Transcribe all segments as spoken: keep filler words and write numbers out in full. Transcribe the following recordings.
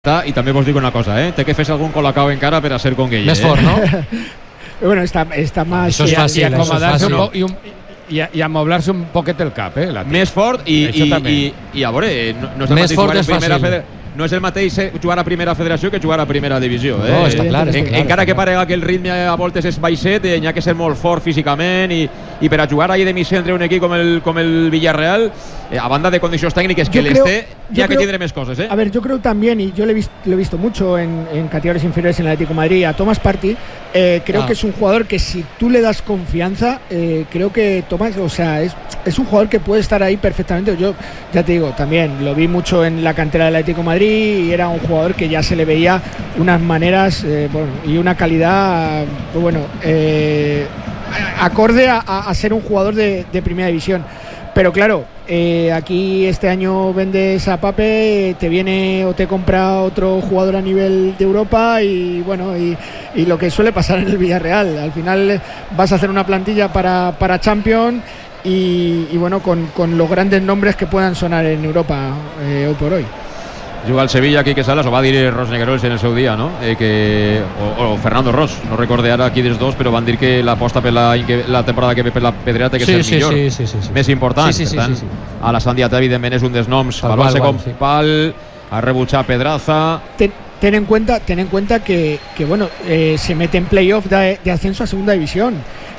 I també vos dic una cosa, eh? Té que fer algun colacao encara per a ser con ell. Més eh? fort, ¿no? Bueno, está, está más... Eso es fácil, y eso es acomodarse fácil. un po- y, un, y, a- y amoblarse un poquete el cap, eh? La tía. Més fort i, Això i, també. i, i a veure, no, no és el Més mateix fort jugar en és primera fàcil. federació. No és el mateix eh, jugar a primera federació que jugar a primera divisió. Eh? No, està clar, està En, clar, encara està que clar. parega que el ritme a voltes és baixet, eh, n'hi ha que ser molt fort físicament i, i per a jugar ahí de mig centre un equip com el, com el Villarreal, eh, a banda de condicions tècniques que Yo les creo- té, n'hi yo ha que creo- tindre més coses. Eh? A ver, yo creo también, y yo lo he visto, lo he visto mucho en, en categorías inferiores en el Atlético de Madrid, a Thomas Partey, eh, creo Ah. que es un jugador que si tú le das confianza, eh, creo que Thomas, o sea, es, es un jugador que puede estar ahí perfectamente. Yo ya te digo, también lo vi mucho en la cantera del Atlético de Madrid y era un jugador que ya se le veía unas maneras eh, bueno, y una calidad, pues bueno, eh, acorde a, a- a ser un jugador de, de primera división. Pero claro, eh, aquí este año vendes a Pape, te viene o te compra otro jugador a nivel de Europa y bueno, y, y lo que suele pasar en el Villarreal. Al final vas a hacer una plantilla para, para Champions y, y bueno, con, con los grandes nombres que puedan sonar en Europa eh, hoy por hoy. Juga al Sevilla, Quique Salas, ho va dir Ros Neguerols en el seu dia, no? Eh, que, o, o Fernando Ros, no recorde ara qui dels dos, però van dir que l'aposta per la, que la temporada que ve per la Pedrera té que Sí, ser sí, millor, sí, sí, sí, sí. més important. Sí, sí, sí, per tant, sí, sí. a la Sandiata, evidentment, és un dels noms. Tal Valor qual, segon sí. pal, a rebutjar Pedraza. Ten, ten en cuenta, ten en cuenta que, que bueno, eh, se mete en playoff de, de ascenso a segunda división.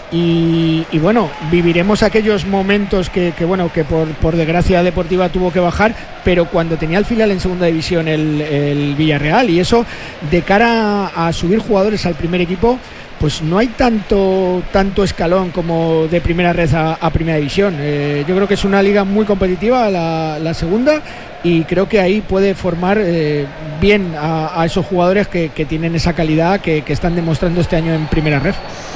Y, y bueno, viviremos aquellos momentos que, que bueno, que por, por desgracia deportiva tuvo que bajar, pero cuando tenía el filial en segunda división el, el Villarreal, y eso de cara a, a subir jugadores al primer equipo, pues no hay tanto tanto escalón como de primera red a, a primera división. Eh, yo creo que es una liga muy competitiva la, la segunda, y creo que ahí puede formar eh, bien a, a esos jugadores que, que tienen esa calidad que, que están demostrando este año en primera red.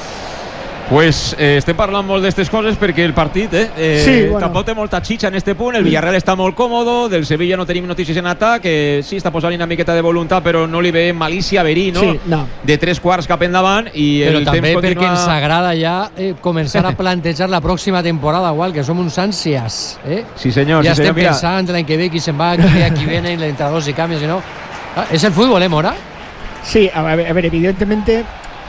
Pues eh, estem parlant molt d'aquestes coses perquè el partit eh, eh, Sí, bueno. tampoc té molta xitxa en este punt. El Villarreal està molt còmodo, del Sevilla no tenim notícies en atac, que sí, està posant una miqueta de voluntat, però no li ve malícia verí, no? Sí, no. De tres quarts cap endavant i Però el també temps perquè continua... ens agrada ja eh, començar a plantejar la pròxima temporada, igual, que som uns ànsies. Eh? Sí, senyor. Ja sí, estem senyor. Mira, pensant l'any que ve qui se'n va, qui, qui viene, l'entrenadors i canvis, i no. Ah, és el fútbol, ¿eh, Mora? Sí, a ver, a ver, evidentemente,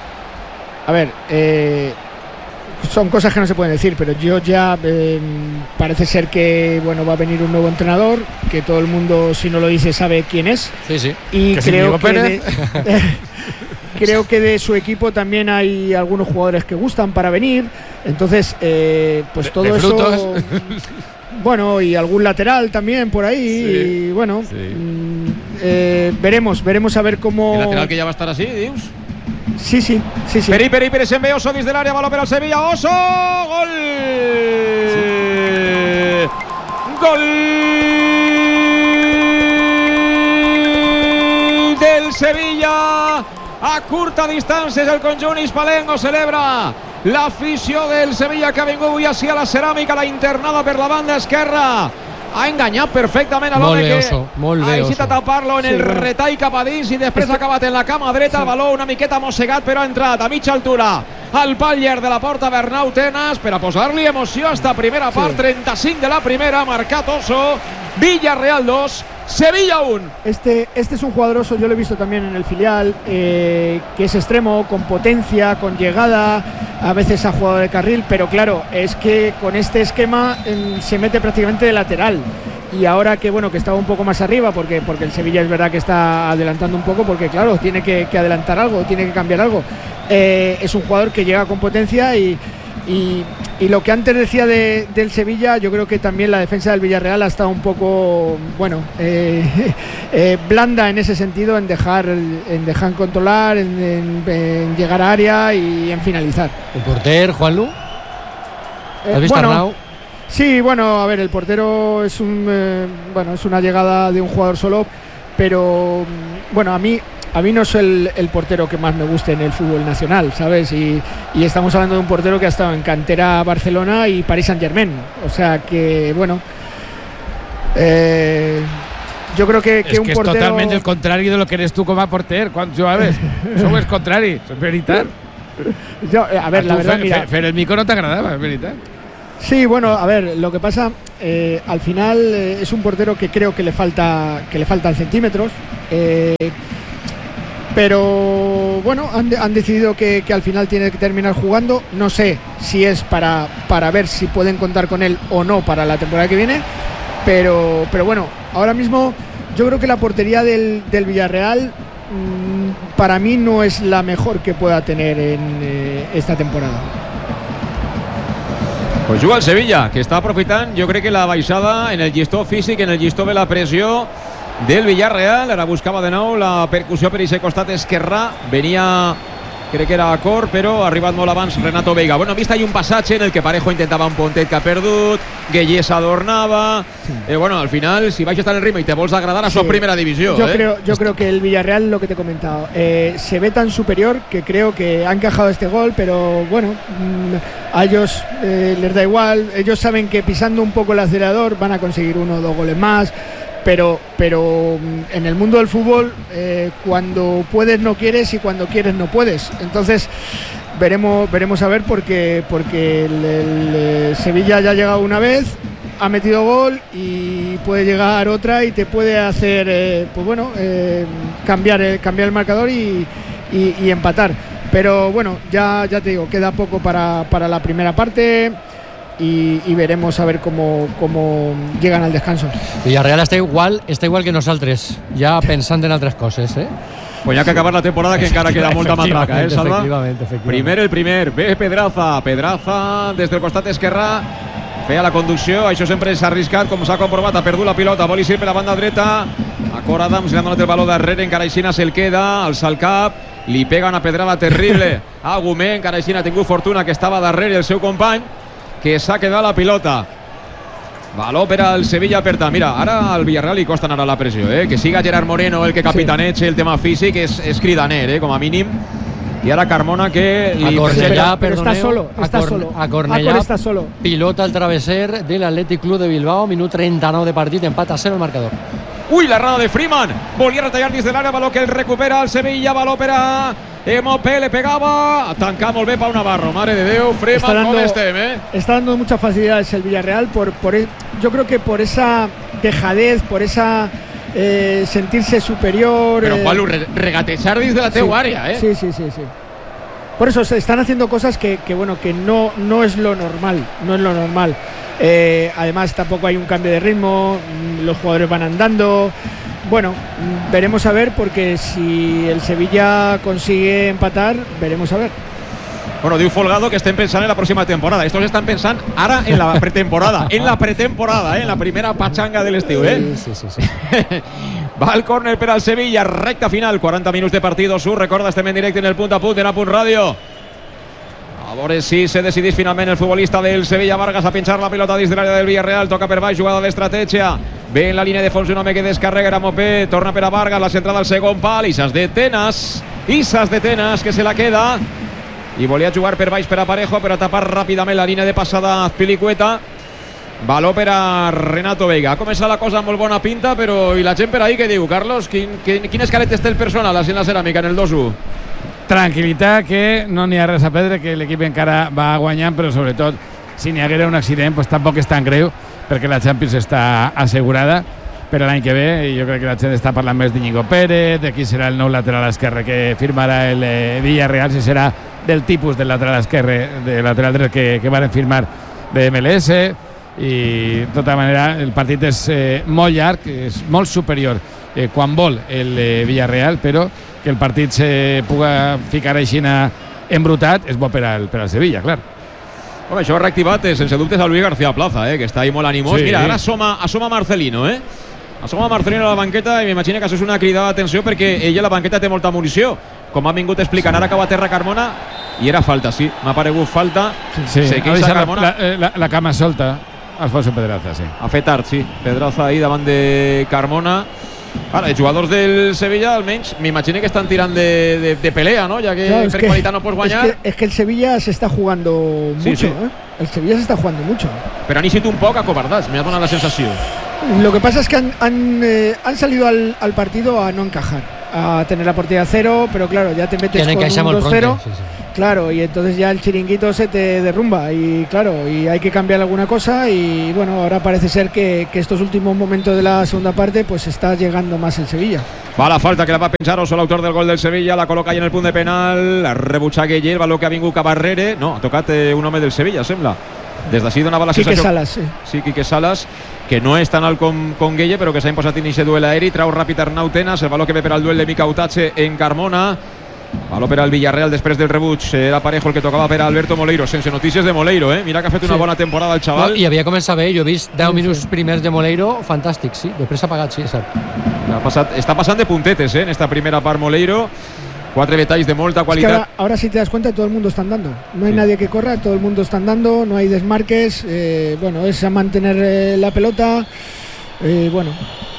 a ver, eh, son cosas que no se pueden decir, pero yo ya eh, parece ser que bueno, va a venir un nuevo entrenador, que todo el mundo, si no lo dice, sabe quién es, Sí, sí. y Que si creo Diego que de, Pérez. creo que de su equipo también hay algunos jugadores que gustan para venir, entonces eh, pues De- todo de eso, frutos. bueno, y algún lateral también por ahí, Sí, y bueno, sí. mm, eh, veremos, veremos a ver cómo. el lateral que ja va estar així, dius? Sí, sí, sí, sí. Peri, Peri, Peri, se'n ve Oso dins de l'àrea, baló per al Sevilla, Oso! Gol! Gol del Sevilla! A curta distància és el conjunt hispalenc, celebra l'afició del Sevilla que ha vingut avui així a la ceràmica, la internada per la banda esquerra. Ha enganyat perfectament a l'home Molt bé, que Oso, molt bé, ha hesitat Oso. a tapar-lo en Sí, el bueno. retall cap a dins i després Este- ha acabat en la cama dreta, el baló una miqueta mossegat, però ha entrat a mitja altura al pal llarg de la porta Bernau Tenas per a posar-li emoció a esta primera part. Sí. trenta-cinc de la primera, marcat Oso. Villarreal dos, Sevilla uno. Este, este es un jugadoroso, yo lo he visto también en el filial, eh, que es extremo, con potencia, con llegada, a veces ha jugado de carril, pero claro, es que con este esquema eh, se mete prácticamente de lateral. Y ahora que bueno, que estaba un poco más arriba, porque, porque el Sevilla es verdad que está adelantando un poco, porque claro, tiene que, que adelantar algo, tiene que cambiar algo. Eh, es un jugador que llega con potencia y, y, y lo que antes decía de, del Sevilla, yo creo que también la defensa del Villarreal ha estado un poco, bueno, eh, eh, blanda en ese sentido, en dejar, en dejar controlar, en, en- en llegar a área y en finalizar. El porter, Juanlu, Eh, ¿has visto bueno, a Arnau? Sí, bueno, a ver, el portero es un eh, bueno, es una llegada de un jugador solo, pero mm, bueno, a mí a mí no es el, el portero que más me guste en el fútbol nacional, ¿sabes? Y, y estamos hablando de un portero que ha estado en cantera Barcelona y Paris Saint-Germain, o sea que bueno, eh, yo creo que, que Es un que és portero totalment el contrari de lo que eres tu com a porter quan jugaves. Som el contrari, és veritat. yo, eh, a ver, A la tu verdad, fer, mira, fer, fer el mico no t'agradava, és veritat. Sí, bueno, a ver, lo que pasa, eh, al final eh, es un portero que creo que le falta que le faltan centímetros, eh, pero bueno, han, han decidido que, que al final tiene que terminar jugando. No sé si es para, para ver si pueden contar con él o no para la temporada que viene, pero, pero bueno, ahora mismo yo creo que la portería del, del Villarreal mmm, para mí no es la mejor que pueda tener en eh, esta temporada. Pues juga el Sevilla, que està aprofitant, jo crec que la baixada en el llistó físic, en el llistó de la pressió del Villarreal. Ara buscava de nou la percussió per aquest costat esquerrà. Venia, crec que era a cor, però ha arribat molt abans Renato Veiga. Bueno, hem vist ahí un passatge en el que Parejo intentava un pontet que ha perdut, Gueye s'adornava. Sí. Eh, bueno, al final, si vais a estar en el ritmo y te vols agradar, a sí. Son primera división. Yo, ¿eh? creo, yo creo que el Villarreal, lo que te he comentado, eh, se ve tan superior que creo que han encajado este gol, pero bueno, mmm, a ellos eh, les da igual. Ellos saben que pisando un poco el acelerador van a conseguir uno o dos goles más. Pero, pero en el mundo del fútbol, eh, cuando puedes no quieres y cuando quieres no puedes. Entonces veremos, veremos a ver porque, porque el, el Sevilla ya ha llegado una vez, ha metido gol y puede llegar otra y te puede hacer, eh, pues bueno, eh, cambiar, el, cambiar el marcador y, y, y empatar. Pero bueno, ya, ya te digo, queda poco para, para la primera parte. Y, y veremos a ver cómo, cómo llegan al descanso. Villarreal està igual, està igual que nosaltres, ja pensant en altres coses, eh? Pues ya que acabar la temporada, que encara queda molta matraca, eh, Salva? Efectivament, efectivament. Primer el primer, ve Pedraza, Pedraza des del costat esquerrà, feia la conducció, això sempre és arriscat, com s'ha comprovat, ha perdut la pilota, vol ir per la banda dreta, a Cor Adams li han donat el baló darrere, encara aixina se'l queda, alça el cap, li pega una pedrada terrible a Gumé, encara aixina ha tingut fortuna que estava darrere el seu company, que s'ha quedat la pilota. Baló per al Sevilla per tant. Mira, ara al Villarreal li costa anar a la pressió, eh? Que siga Gerard Moreno el que capitaneja el tema físic és, és cridaner, eh? Com a mínim. I ara Carmona que li... A Cornellà, pero, pero perdoneu, está solo, está a, Cor solo. a Cornellà, a está solo. Pilota el travesser de l'Atlètic Club de Bilbao, minut trenta-nou de partit, empat a cero el marcador. Uy, la errada de Freeman. Volia retallar dins de l'àrea, baló que el recupera el Sevilla, baló per a Mopé, le pegaba, tanca molt bé Pau Navarro, madre de Déu, Freeman, com estem, eh? Está dando muchas facilidades el Villarreal, por, por, yo creo que por esa dejadez, por esa eh, sentirse superior. Pero eh, Palu, re regatejar dins de la teua sí, àrea, eh? Sí, sí, sí, sí. Por eso se están haciendo cosas que, que bueno, que no, no es lo normal, no es lo normal. Eh, además tampoco hay un cambio de ritmo, los jugadores van andando. Bueno, veremos a ver, porque si el Sevilla consigue empatar, veremos a ver. Bueno, diu Folgado que estem pensant en la pròxima temporada. Estos estan pensant ara en la pretemporada, en la pretemporada, eh? En la primera pachanga de l'estiu, eh? Sí, sí, sí, sí. Va al córner per al Sevilla, recta final, quaranta minuts de partido. Su recorda, estem en directe en el punt a punt, en Apunt Ràdio. A veure si se decidís finalment el futbolista del Sevilla, Vargas, a pinchar la pilota dins de l'àrea del Villarreal, toca per baix, jugada d'estratègia, ve en la línia de fons un home que descarrega, era Mopé, torna per a Vargas, la centrada al segon pal, Isas de Tenas, Isas de Tenas que se la queda, i volia jugar per baix per a Parejo, però tapar ràpidament la línia de passada Azpilicueta. Baló per a Renato Veiga. Ha començat la cosa amb molt bona pinta, però i la gent per ahí què diu, Carlos? Quin, quin, quines caretes té el personal en la ceràmica en el dos u? Tranquil·litat, que no n'hi ha res a perdre, que l'equip encara va guanyant, però sobretot si n'hi haguera un accident pues tampoc és tan greu, perquè la Champions està assegurada per l'any que ve, i jo crec que la gent està parlant més d'Iñigo Pérez, de qui serà el nou lateral esquerre que firmarà el eh, Villarreal, si serà del tipus del lateral esquerre, del lateral dret que, que van firmar de M L S, i de tota manera el partit és eh, molt llarg, és molt superior eh, quan vol el eh, Villarreal, però que el partit se puga ficar així embrutat és bo per al, per al Sevilla, clar. Home, això ha reactivat, eh, sense dubtes, a Luis García Plaza, eh, que està ahí molt animós. Sí. Mira, ara assoma, assoma Marcelino, eh? Assoma Marcelino a la banqueta, i m'imagino que això és una cridada d'atenció perquè ella a la banqueta té molta munició. Com ha vingut explicant, ara cau a terra Carmona, i era falta, sí, m'ha paregut falta. Sí, Se ha queixa deixat Carmona. la, la, la, la cama solta, Alfonso Pedraza, sí. Ha fet tard, sí. Pedraza ahí davant de Carmona. Ara, els jugadors del Sevilla, almenys, m'imagino que estan tirant de, de, de pelea, ¿no? Ya que Claro, es per que- qualitat no pots guanyar. Es que, es que el Sevilla se está jugando Sí, mucho, sí. ¿eh? El Sevilla se está jugando mucho. Però han eixit un poc acobardats, m'ha donat la sensació. Lo que pasa es que han, han, eh, han salido al, al partido a no encajar. a tener la portería a cero, pero claro, ya te metes con un dos cero. Sí, sí. Claro, y entonces ya el chiringuito se te derrumba y claro, y hay que cambiar alguna cosa y bueno, ahora parece ser que, que estos últimos momentos de la segunda parte pues está llegando más el Sevilla. Va la falta que la va a pensar Oso, l'autor del gol del Sevilla, la col·loca ahí en el punt de penal, la rebutja Gueye, el valor que ha vingut cap arrere, no, ha tocat eh, un home del Sevilla, sembla. Des d'ací donava la Quique sensació... Salas, sí. Sí, Quique Salas, que no és tan alt com, com Gueye, però que s'ha imposat en aquest duel aeri, trau ràpid Arnau Tenas, el valor que ve per al duel de Mica Utache en Carmona. Valor per al Villarreal després del rebuig, era Parejo el que tocava per a Alberto Moleiro, sense notícies de Moleiro, eh? Mira que ha fet una sí. bona temporada el xaval. No, i havia començat bé, jo he vist deu minuts primers de Moleiro, fantàstic, sí, després s'ha pagat, sí, és cert. Ha passat, està passant de puntetes, eh? En esta primera part Moleiro, quatre detalls de molta qualitat. Es que ahora, ahora si te das cuenta todo el mundo está andando, no hay sí. nadie que corra, todo el mundo está andando, no hay desmarques, eh, bueno, es a mantener eh, la pelota, eh, bueno...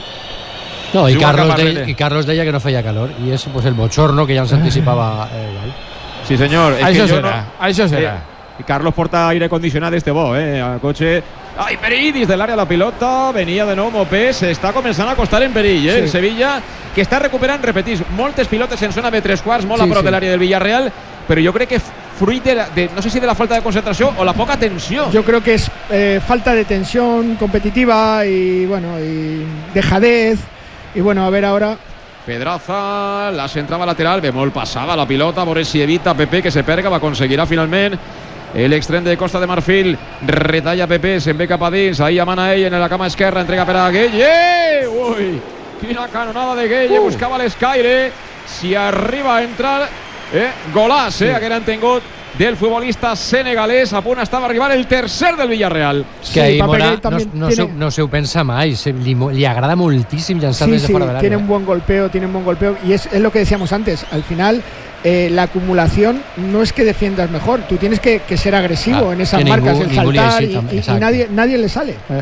No, i Carlos, de, i Carlos deia que no feia calor i és pues, el bochorno que ja ens anticipava eh, igual. Sí senyor, això serà, no... això serà. Eh, i Carlos porta aire condicionat este bo, eh, al cotxe. Ai, perill, dins de l'àrea la pilota, venia de nou Mopé, s'està començant a acostar en perill, eh, sí. el Sevilla, que està recuperant, repetís, moltes pilotes en zona de tres quarts, molt sí, a prop sí. de l'àrea del Villarreal, però jo crec que fruit de, la, de, no sé si de la falta de concentració o la poca tensió. Yo creo que es eh, falta de tensión competitiva y bueno, y dejadez. Y bueno, a ver ahora. Pedraza, la centrava lateral, ve molt passada la pilota, a veure si evita Pepe, que se perga, va aconseguirà finalment l'extrem de Costa de Marfil, retalla Pepe, se'n ve cap a dins, ahí amana ell en la cama esquerra, entrega per a Gueye, ui, quina canonada de Gueye, uh. buscava l'escaire, si arriba a entrar, eh, golaç, eh, sí. que han tingut del futbolista senegalès, a punt estava a arribar el tercer del Villarreal. És que ahí Mora no, no, se, no se ho pensa mai, se, li, li agrada moltíssim llançar sí, des de sí, fora de l'àrea. Tiene un buen golpeo, tiene un buen golpeo y es, es lo que decíamos antes, al final eh, la acumulación no es que defiendas mejor, tú tienes que, que ser agresivo ah, en esas marcas, ningú, el saltar y, y, y nadie, nadie le sale. Eh,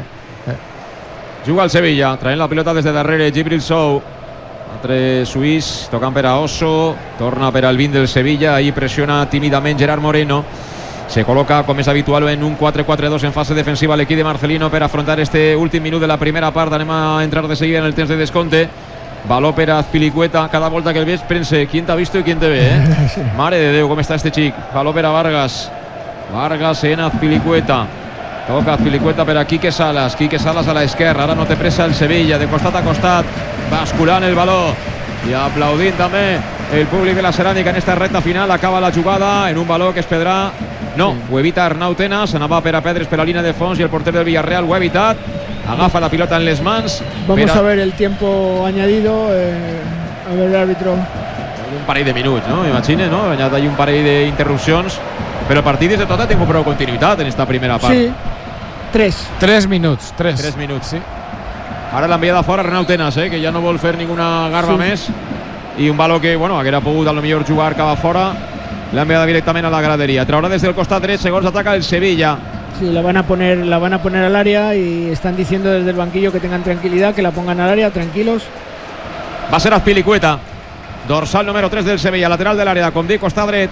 eh. Juga el Sevilla, traient la pilota des de darrere, Djibril Sow. Altre suís, tocant per a Oso, torna per al vint del Sevilla, ahí pressiona tímidament Gerard Moreno, se col·loca com és habitual en un quatre quatre dos en fase defensiva l'equip de Marcelino per afrontar este últim minut de la primera part. Anem a entrar de seguida en el temps de descompte. Valor per a Azpilicueta, cada volta que el ves pense quién te ha visto y quién te ve, eh? Sí. Mare de Déu, com està este xic. Valor per a Vargas, Vargas en Azpilicueta, toca Azpilicueta per a Quique Salas, Quique Salas a la esquerra, ara no té pressa el Sevilla, de costat a costat, basculant el valor i aplaudint també el públic de la Ceràmica en esta recta final. Acaba la jugada en un valor que es pedrà, no, sí. ho evita Arnau Tenas, anava per a perdre's per la línia de fons i el porter del Villarreal ho ha evitat, agafa la pilota en les mans. Vamos a... a ver el tiempo añadido, eh, a ver el árbitro. Un parell de minuts, no? Imagine, no? Ha añadat ahí un parell d'interrupcions, però el partit des de tot ha tingut prou continuïtat en esta primera part. Sí, tres. Tres minuts, tres. Tres minuts, sí. Ara l'enviada fora Arnau Tenas, eh, que ja no vol fer ninguna garba sí. més, i un valor que, bueno, haguera pogut a lo millor jugar cap a fora, l'ha enviada directament a la graderia. Traurà des del costat dret, segons ataca el Sevilla. Sí, la van a poner, la van a poner al área y están diciendo desde el banquillo que tengan tranquilidad, que la pongan al área, tranquilos. Va a ser Azpilicueta, dorsal número tres del Sevilla, lateral de l'àrea, com dic, costat dret.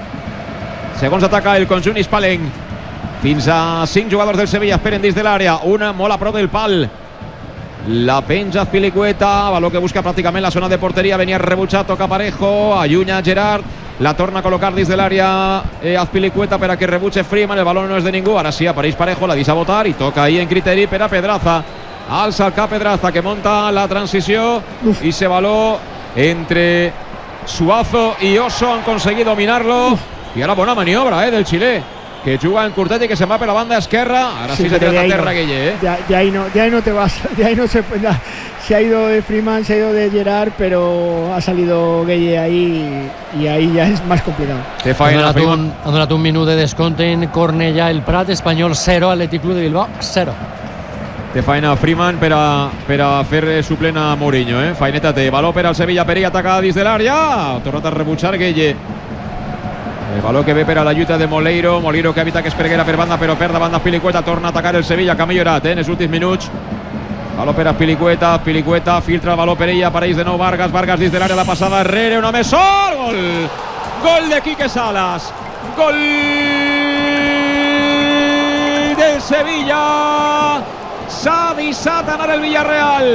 Segons ataca el conjunt hispalenc. Fins a cinc jugadors del Sevilla esperen dins de l'àrea, una molt a prop del pal. La penja Azpilicueta, valor que busca pràcticament la zona de porteria, venia rebutjat, toca Parejo, allunya Gerard, la torna a col·locar dins de l'àrea eh, Azpilicueta per a que rebutge Freeman, el balón no és de ningú, ara sí apareix Parejo, la deixa botar i toca ahí en criteri per a Pedraza, alça el cap Pedraza que monta la transició Uf. i se valor entre Suazo i Oso han aconseguit dominar-lo i ara bona maniobra eh, del xilè, que juga en curtet y que se va por la banda esquerra. Ahora sí, sí se tira a terra Gueye, ¿eh? De, de, ahí no, de ahí no te vas, de ahí no se ya, se ha ido de Freeman, se ha ido de Gerard, pero ha salido Gueye ahí y ahí ya es más complicado. Te ha donat un, ha donat un minut de descompte en Cornellà el Prat, Espanyol cero, Atlètic Club de Bilbao cero. Té feina Freeman per a, per a fer suplent a Mourinho, eh? Faineta té, valor per al Sevilla, Peri ataca dins de l'àrea, ha tornat a rebutjar Gueye. El valor que ve per a la lluita de Moleiro, Moleiro que evita que es perguera per banda, però per davant d'Azpilicueta, torna a atacar el Sevilla, que ha millorat eh, en els últims minuts. Valor per a Azpilicueta, Azpilicueta filtra el valor per ella, apareix de nou Vargas, Vargas dins de l'àrea, la passada arrere, una més sol, gol! Gol de Quique Salas, gol del Sevilla, s'ha deixat anar el Villarreal,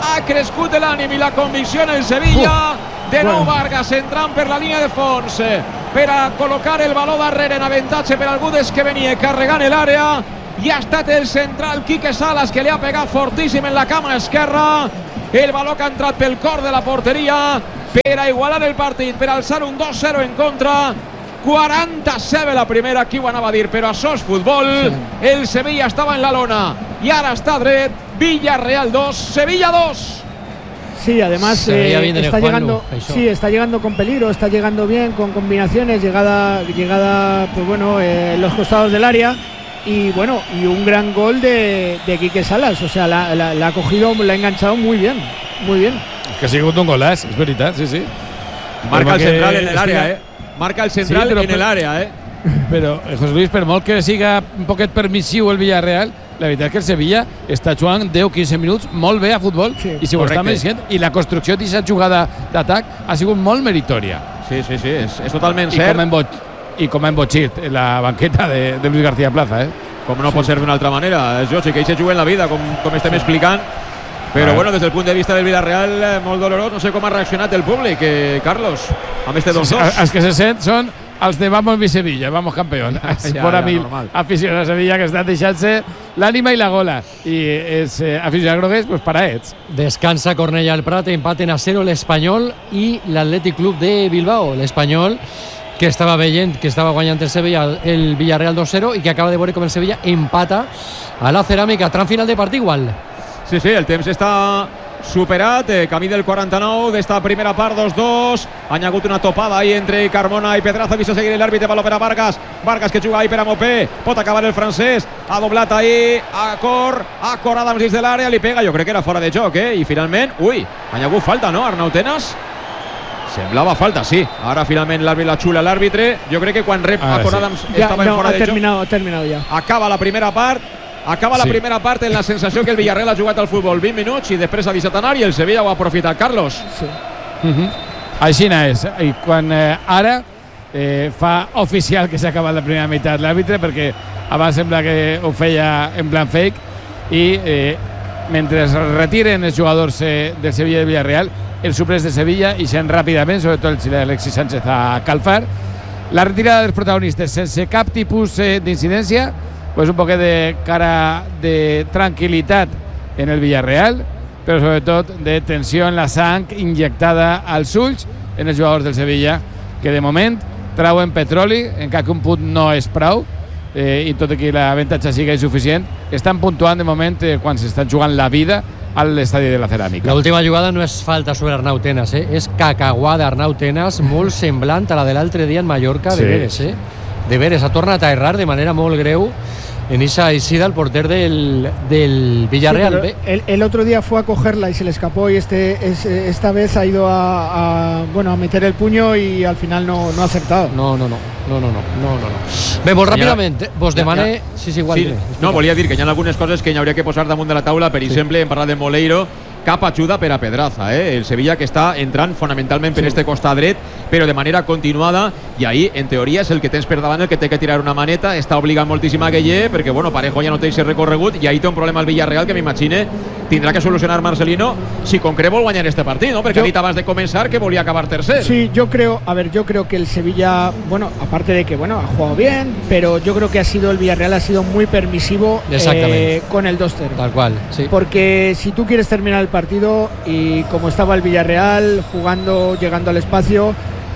ha crescut l'ànim i la convicció en el Sevilla. De nou Vargas entrant per la línia de fons per a col·locar el baló darrere en avantatge per algú des que venia carregant l'àrea, i ha estat el central Quique Salas que li ha pegat fortíssim en la cama esquerra. El baló que ha entrat pel cor de la porteria per a igualar el partit, per alçar un dos zero en contra. quaranta-set la primera, aquí ho anava a dir, però això és futbol. Sí. El Sevilla estava en la lona y ahora está dret. Villarreal dos, Sevilla dos. Sí, además eh, está llegando, sí, está llegando con peligro, está llegando bien, con combinaciones, llegada, llegada, pues bueno, eh, los costados del área. Y bueno, y un gran gol de, de Quique Salas. O sea, la, la, la ha cogido, la ha enganchado muy bien, muy bien. Es que ha sigut un golaç, és veritat, sí, sí. Marca el central en el área, eh. Marca el central sí, en el área, eh. Però, José Luis, per molt que siga un poquet permissiu el Villarreal, la veritat és que el Sevilla està jugant deu a quinze minuts molt bé a futbol, sí, i si ho està mereixent, i la construcció d'aquesta jugada d'atac ha sigut molt meritòria. Sí, sí, sí, és, és totalment I cert. Com hem bot, I com hem botxit en la banqueta de, de Luis García Plaza, eh? Com no sí. pot ser d'una altra manera, és jo, que ell se juga en la vida, com, com estem sí. explicant. Però ah. bueno, des del punt de vista del Villarreal, molt dolorós. No sé com ha reaccionat el públic, eh, Carlos, amb este dos dos. Els que se sent són els de Vamos mi Sevilla, vamos campeón. Ja, por a mil aficionats a Sevilla que estan deixant-se l'ànima i la gola. I els eh, aficionats grogues, pues paraets. Descansa Cornellà al Prat, empaten a cero l'Espanyol i l'Atlètic Club de Bilbao. L'Espanyol que estava veient que estava guanyant el Sevilla, el Villarreal dos zero, i que acaba de veure com el Sevilla empata a la Ceràmica. Tram final de partit igual. Sí, sí, el temps està superat, eh, camí del quaranta-nou d'esta primera part, dos dos. Ha hagut una topada ahí entre Carmona i Pedraza, ha vist seguir l'àrbitre, baló per a Vargas, Vargas que juga ahí per a Mopé, pot acabar el francès, ha doblat ahí a Cor, a Cor Adams dins de l'àrea, li pega, jo crec que era fora de joc, eh, i finalment, ui, ha hagut falta, no, Arnau Tenas? Semblava falta, sí. Ara finalment l'àrbitre la xula l'àrbitre. Jo crec que quan rep ah, a Cor Adams sí. estava ja, en no, fora ha de terminado, joc. Ha terminado ya. Acaba la primera part. Acaba la sí. primera part en la sensació que el Villarreal ha jugat al futbol vint minuts i després ha deixat anar i el Sevilla ho ha aprofitat. Carlos. Sí. Uh -huh. Així és. I quan eh, ara eh, fa oficial que s'ha acabat la primera meitat l'àrbitre, perquè abans sembla que ho feia en plan fake, i eh, mentre es retiren els jugadors eh, del Sevilla i del Villarreal, els suplents de Sevilla ixen ràpidament, sobretot el xilè Alexis Sánchez a calfar. La retirada dels protagonistes sense cap tipus eh, d'incidència, pues un poquet de cara de tranquil·litat en el Villarreal, però sobretot de tensió en la sang injectada als ulls en els jugadors del Sevilla, que de moment trauen petroli, encara que un punt no és prou, eh, i tot i que l'avantatge sigui insuficient, estan puntuant de moment eh, quan s'estan jugant la vida a l'estadi de la Ceràmica. L'última jugada no és falta sobre Arnau Tenas, eh? És cacaguà d'Arnau Tenas, molt semblant a la de l'altre dia en Mallorca, sí. de veres, eh? De veres, ha tornat a errar de manera molt greu en esa eixida el porter del, del Villarreal. Sí, el, el otro día fue a cogerla y se le escapó, y este es, esta vez ha ido a, a, bueno, a meter el puño y al final no, no ha acertado. No, no, no, no, no, no, no, no. Bé, molt ràpidament, vos demane... Sí, sí, igual. Sí, no, volia dir que hi ha algunes coses que hi hauria que posar damunt de la taula. Per sí. exemple, hem parlat de Moleiro, cap ajuda per a Pedraza, eh? El Sevilla que està entrant fonamentalment per sí. este costat dret, però de manera continuada, i ahí en teoria és el que tens per davant, el que té que tirar una maneta, està obligant moltíssim a Gueye, perquè bueno, Parejo ja no té aquest recorregut, i ahí té un problema al Villarreal que m'imagine tindrà que solucionar Marcelino si Concret vol guanyar este partit, ¿no? Perquè ha dit abans de començar que volia acabar tercer. Sí, yo creo, a ver, yo creo que el Sevilla, bueno, aparte de que bueno, ha jugado bien, pero yo creo que ha sido el Villarreal ha sido muy permisivo eh, con el dos cero. Tal cual, sí. Porque si tú quieres terminar el partido, y como estaba el Villarreal jugando, llegando al espacio,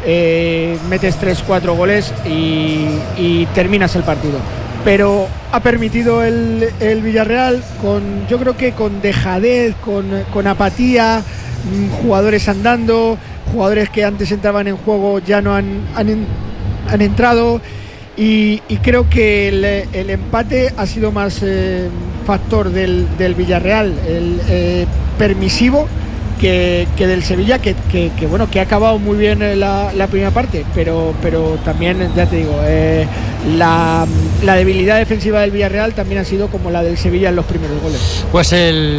eh, metes tres cuatro goles y, y terminas el partido. Pero ha permitido el, el Villarreal, con, yo creo que con dejadez, con, con apatía, jugadores andando, jugadores que antes entraban en juego ya no han, han, han entrado, y, y creo que el, el empate ha sido más eh, factor del, del Villarreal, el eh, permisivo, que, que del Sevilla, que, que, que bueno, que ha acabado muy bien la, la primera parte, pero, pero también, ya te digo, eh, la, la debilidad defensiva del Villarreal también ha sido como la del Sevilla en los primeros goles. Pues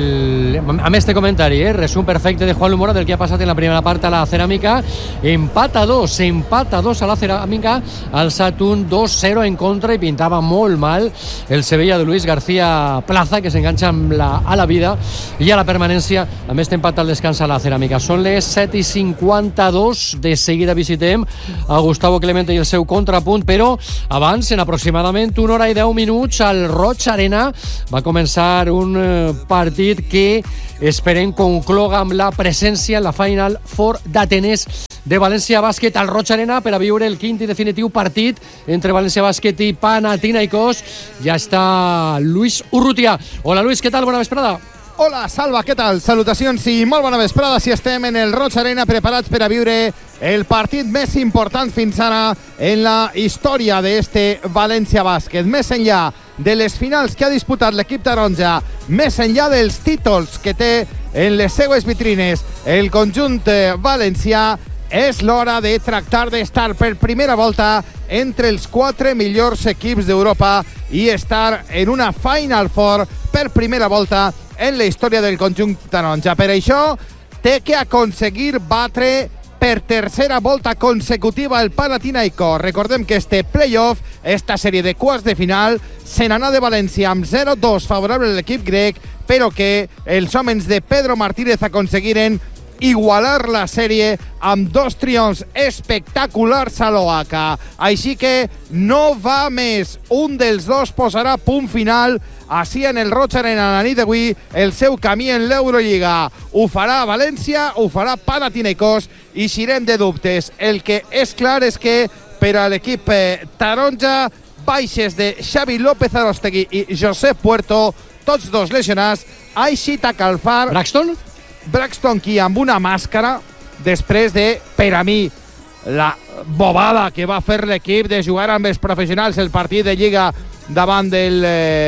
el, a este comentari, eh, resum perfecte de Juan Lumora del que ha passat en la primera part a la Ceràmica. Empata dos, empata dos a la Ceràmica, alçat un dos cero en contra i pintava molt mal el Sevilla de Luis García Plaza, que s'enganxa amb la, a la vida i a la permanència amb este empat al descans a la Ceràmica. Són les set i cinquanta-dos, de seguida visitem a Gustavo Clemente i el seu contrapunt, però abans, en aproximadament una hora i deu minuts, al Roig Arena va començar un partit que esperem concloga amb la presència en la Final Four d'Atenès de València Bàsquet al Roig Arena per a viure el quint i definitiu partit entre València Bàsquet i Panathinaikos. Ja està Luis Urrutia. Hola Luis, què tal? Bona vesprada. Hola, Salva, què tal? Salutacions i molt bona vesprada. Si estem en el Roig Arena preparats per a viure el partit més important fins ara en la història d'este València Bàsquet. Més enllà de les finals que ha disputat l'equip taronja, més enllà dels títols que té en les seues vitrines el conjunt valencià, és l'hora de tractar d'estar per primera volta entre els quatre millors equips d'Europa i estar en una Final Four per primera volta en la història del conjunt taronja. Per això té que aconseguir batre per tercera volta consecutiva el Panathinaikos. Recordem que este playoff, esta sèrie de quarts de final, se n'anà de València amb zero dos favorable a l'equip grec, però que els homes de Pedro Martínez aconseguiren igualar la sèrie amb dos triomfs espectaculars a l'Oaca. Així que no va més. Un dels dos posarà punt final així en el Roig Arena la nit d'avui el seu camí en l'Eurolliga. Ho farà València, ho farà Panathinaikos i xirem de dubtes. El que és clar és que per a l'equip taronja, baixes de Xavi López Arostegui i Josep Puerto, tots dos lesionats, ha eixit a calfar Braxton? Braxton Key amb una màscara després de, per a mi, la bobada que va fer l'equip de jugar amb els professionals el partit de Lliga davant del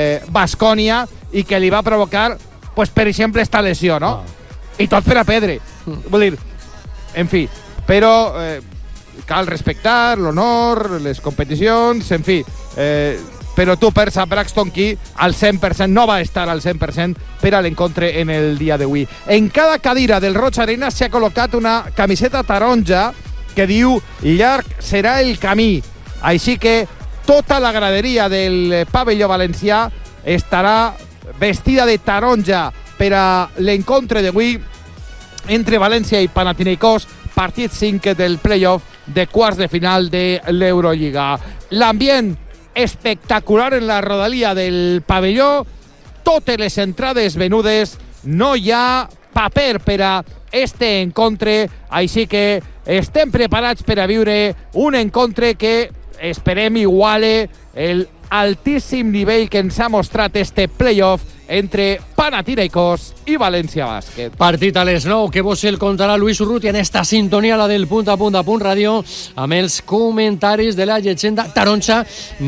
Baskonia eh, i que li va provocar, pues, per exemple, esta lesió, no? Ah. I tot per a Pedre. Mm. Vull dir, en fi, però eh, cal respectar l'honor, les competicions, en fi, eh, però tu perds a Braxton Key al cent per cent, no va estar al cent per cent per a l'encontre en el dia d'avui. En cada cadira del Roig Arena s'ha col·locat una camiseta taronja que diu llarg serà el camí. Així que tota la graderia del pavelló valencià estarà vestida de taronja per a l'encontre d'avui entre València i Panathinaikos, partit cinc del playoff de quarts de final de l'Eurolliga. L'ambient espectacular en la rodalia del pavelló, totes les entrades venudes, no hi ha paper per a este encontre, així que estem preparats per a viure un encontre que esperem iguale el altíssim nivell que ens ha mostrat este playoff entre Panathinaikos i València Bàsquet. Partit a les nou, que vos el contarà Luis Urrutia en esta sintonia, la del punt a punt a punt ràdio, amb els comentaris de la llegenda taronja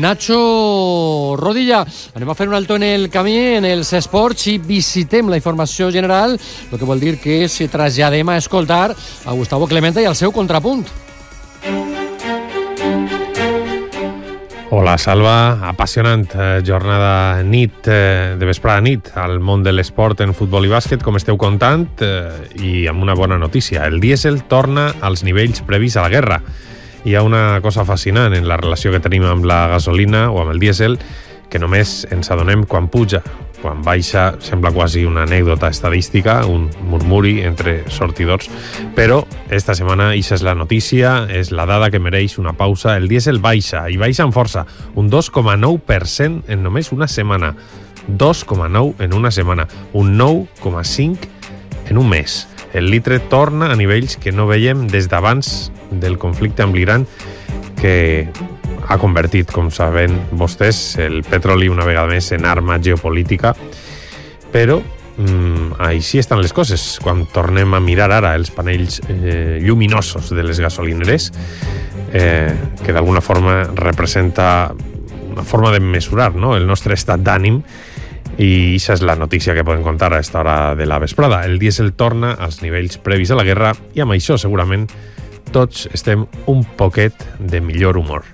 Nacho Rodilla. Anem a fer un alto en el camí, en els esports, i visitem la informació general, el que vol dir que si traslladem a escoltar a Gustavo Clemente i al seu contrapunt. Hola, Salva. Apassionant eh, jornada nit, eh, de vesprada nit al món de l'esport en futbol i bàsquet, com esteu contant, eh, i amb una bona notícia. El dièsel torna als nivells previs a la guerra. Hi ha una cosa fascinant en la relació que tenim amb la gasolina o amb el dièsel, que només ens adonem quan puja. Quan baixa sembla quasi una anècdota estadística, un murmuri entre sortidors, però esta setmana ixa és la notícia, és la dada que mereix una pausa. El dièsel baixa, i baixa amb força, un dos coma nou per cent en només una setmana. dos coma nou en una setmana, un nou coma cinc en un mes. El litre torna a nivells que no veiem des d'abans del conflicte amb l'Iran, que ha convertit, com saben vostès, el petroli una vegada més en arma geopolítica, però mm, així estan les coses. Quan tornem a mirar ara els panells eh, lluminosos de les gasolineres, eh, que d'alguna forma representa una forma de mesurar, no?, el nostre estat d'ànim, I això és la notícia que podem contar a esta hora de la vesprada. El dièsel torna als nivells previs a la guerra i amb això segurament tots estem un poquet de millor humor.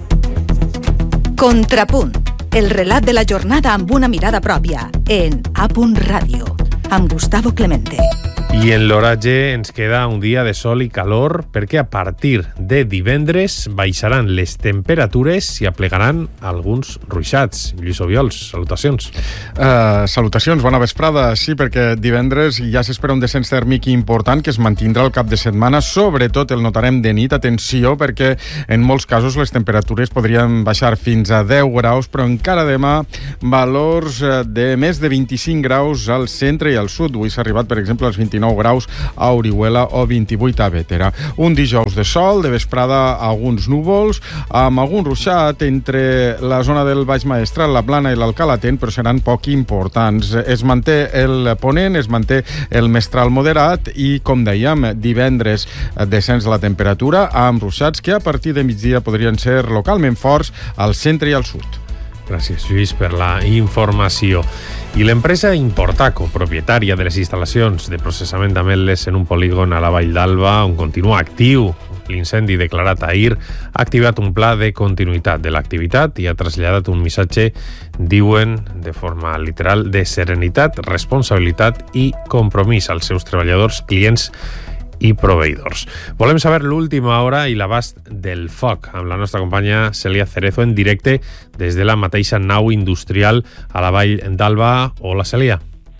Contrapunt, el relat de la jornada amb una mirada pròpia en A Punt Ràdio, amb Gustavo Clemente. I en l'oratge ens queda un dia de sol i calor perquè a partir de divendres baixaran les temperatures i aplegaran alguns ruixats. Lluís Obiols, salutacions. Uh, salutacions, bona vesprada. Sí, perquè divendres ja s'espera un descens tèrmic important que es mantindrà al cap de setmana. Sobretot el notarem de nit. Atenció, perquè en molts casos les temperatures podrien baixar fins a deu graus, però encara demà valors de més de vint-i-cinc graus al centre i al sud. Avui s'ha arribat, per exemple, als vint-i-nou graus a Orihuela o vint-i-vuit a Bétera. Un dijous de sol, de vesprada alguns núvols, amb algun ruixat entre la zona del Baix Maestrat, la Plana i l'Alcalatent, però seran poc importants. Es manté el ponent, es manté el mestral moderat i, com dèiem, divendres descens de la temperatura amb ruixats que a partir de migdia podrien ser localment forts al centre i al sud. Gràcies, Lluís, per la informació. I l'empresa Importaco, propietària de les instal·lacions de processament d'ametlles en un polígon a la Vall d'Alba, on continua actiu l'incendi declarat ahir, ha activat un pla de continuïtat de l'activitat i ha traslladat un missatge, diuen de forma literal, de serenitat, responsabilitat i compromís als seus treballadors, clients i proveïdors. Volem saber l'última hora i l'abast del foc amb la nostra companya Cèlia Cerezo en directe des de la mateixa nau industrial a la Vall d'Alba. Hola, Cèlia.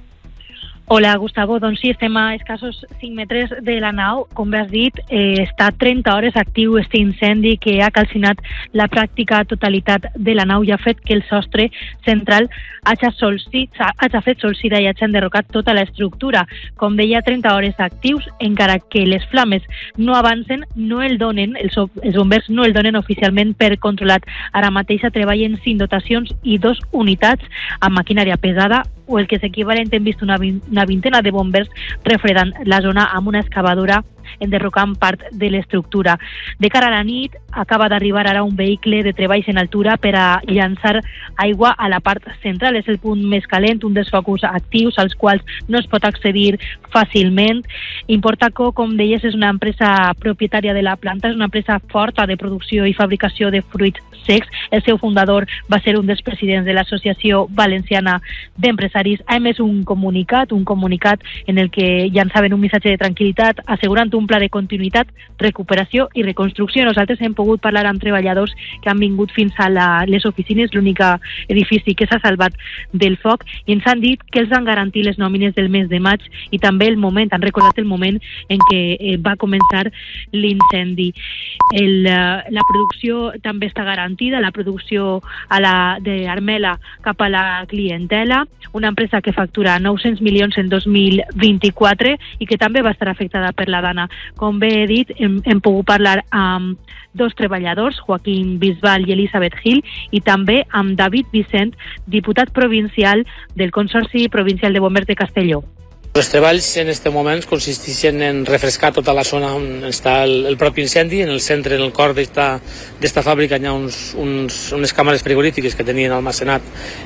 Hola, Gustavo. Doncs sí, estem a escassos cinc metres de la nau. Com bé has dit, eh, està trenta hores actiu este incendi que ha calcinat la pràctica totalitat de la nau i ha fet que el sostre central hagi, solsit, hagi fet solsida i hagi enderrocat tota l'estructura. Com deia, trenta hores actius, encara que les flames no avancen, no el donen, els, els bombers no el donen oficialment per controlat. Ara mateix treballen cinc dotacions i dos unitats amb maquinària pesada, o el que és equivalent, hem vist una, una vintena de bombers refredant la zona amb una excavadora enderrocant part de l'estructura. De cara a la nit, acaba d'arribar ara un vehicle de treballs en altura per a llançar aigua a la part central. És el punt més calent, un dels focus actius als quals no es pot accedir fàcilment. Importaco, com deies, és una empresa propietària de la planta, és una empresa forta de producció i fabricació de fruits secs. El seu fundador va ser un dels presidents de l'Associació Valenciana d'Empresaris. Ha emès un comunicat, un comunicat en el que llançaven un missatge de tranquil·litat, assegurant un pla de continuïtat, recuperació i reconstrucció. Nosaltres hem pogut parlar amb treballadors que han vingut fins a la, les oficines, l'únic edifici que s'ha salvat del foc, i ens han dit que els han garantit les nòmines del mes de maig i també el moment, han recordat el moment en què eh, va començar l'incendi. El, la producció també està garantida, la producció a la, de Armela cap a la clientela, una empresa que factura nou-cents milions en dos mil vint-i-quatre i que també va estar afectada per la dana. Com bé he dit, hem, hem pogut parlar amb dos treballadors, Joaquín Bisbal i Elisabeth Gil, i també amb David Vicent, diputat provincial del Consorci Provincial de Bombers de Castelló. Els treballs en aquest moment consisteixen en refrescar tota la zona on està el, el propi incendi. En el centre, en el cor d'esta fàbrica, hi ha uns, uns, unes càmeres frigorífiques que tenien almacenat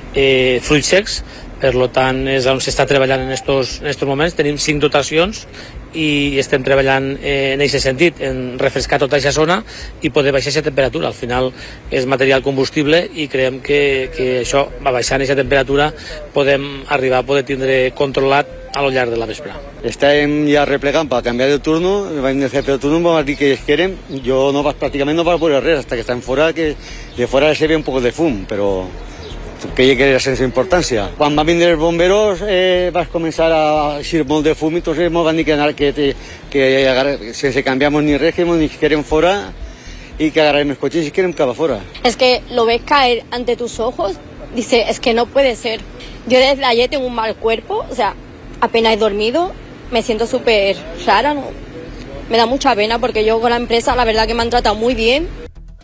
eh, fruits secs. Per tant, és on s'està treballant en estos, en estos moments. Tenim cinc dotacions i estem treballant eh, en aquest sentit, en refrescar tota aquesta zona i poder baixar aquesta temperatura. Al final és material combustible i creiem que, que això, va baixant aquesta temperatura, podem arribar a poder tindre controlat a lo llarg de la vespre. Estem ja replegant per canviar de turno, vam de jefe de turno, vam dir que quieren. Jo no vas, pràcticament no vaig veure res, hasta que estan fora, que de fora se ve un poc de fum, però creia que era sense importància. Quan van vindre els bomberos eh, vas començar a eixir molt de fum i entonces ens van dir que, que, que, que sense canviamos ni res, que ni querem fora y que agarrarem els cotxes y querem acabar fora. Es que lo ves caer ante tus ojos, dice, es que no puede ser. Yo desde ayer tengo un mal cuerpo, o sea, apenas he dormido, me siento súper rara, ¿no? Me da mucha pena porque yo con la empresa la verdad que me han tratado muy bien.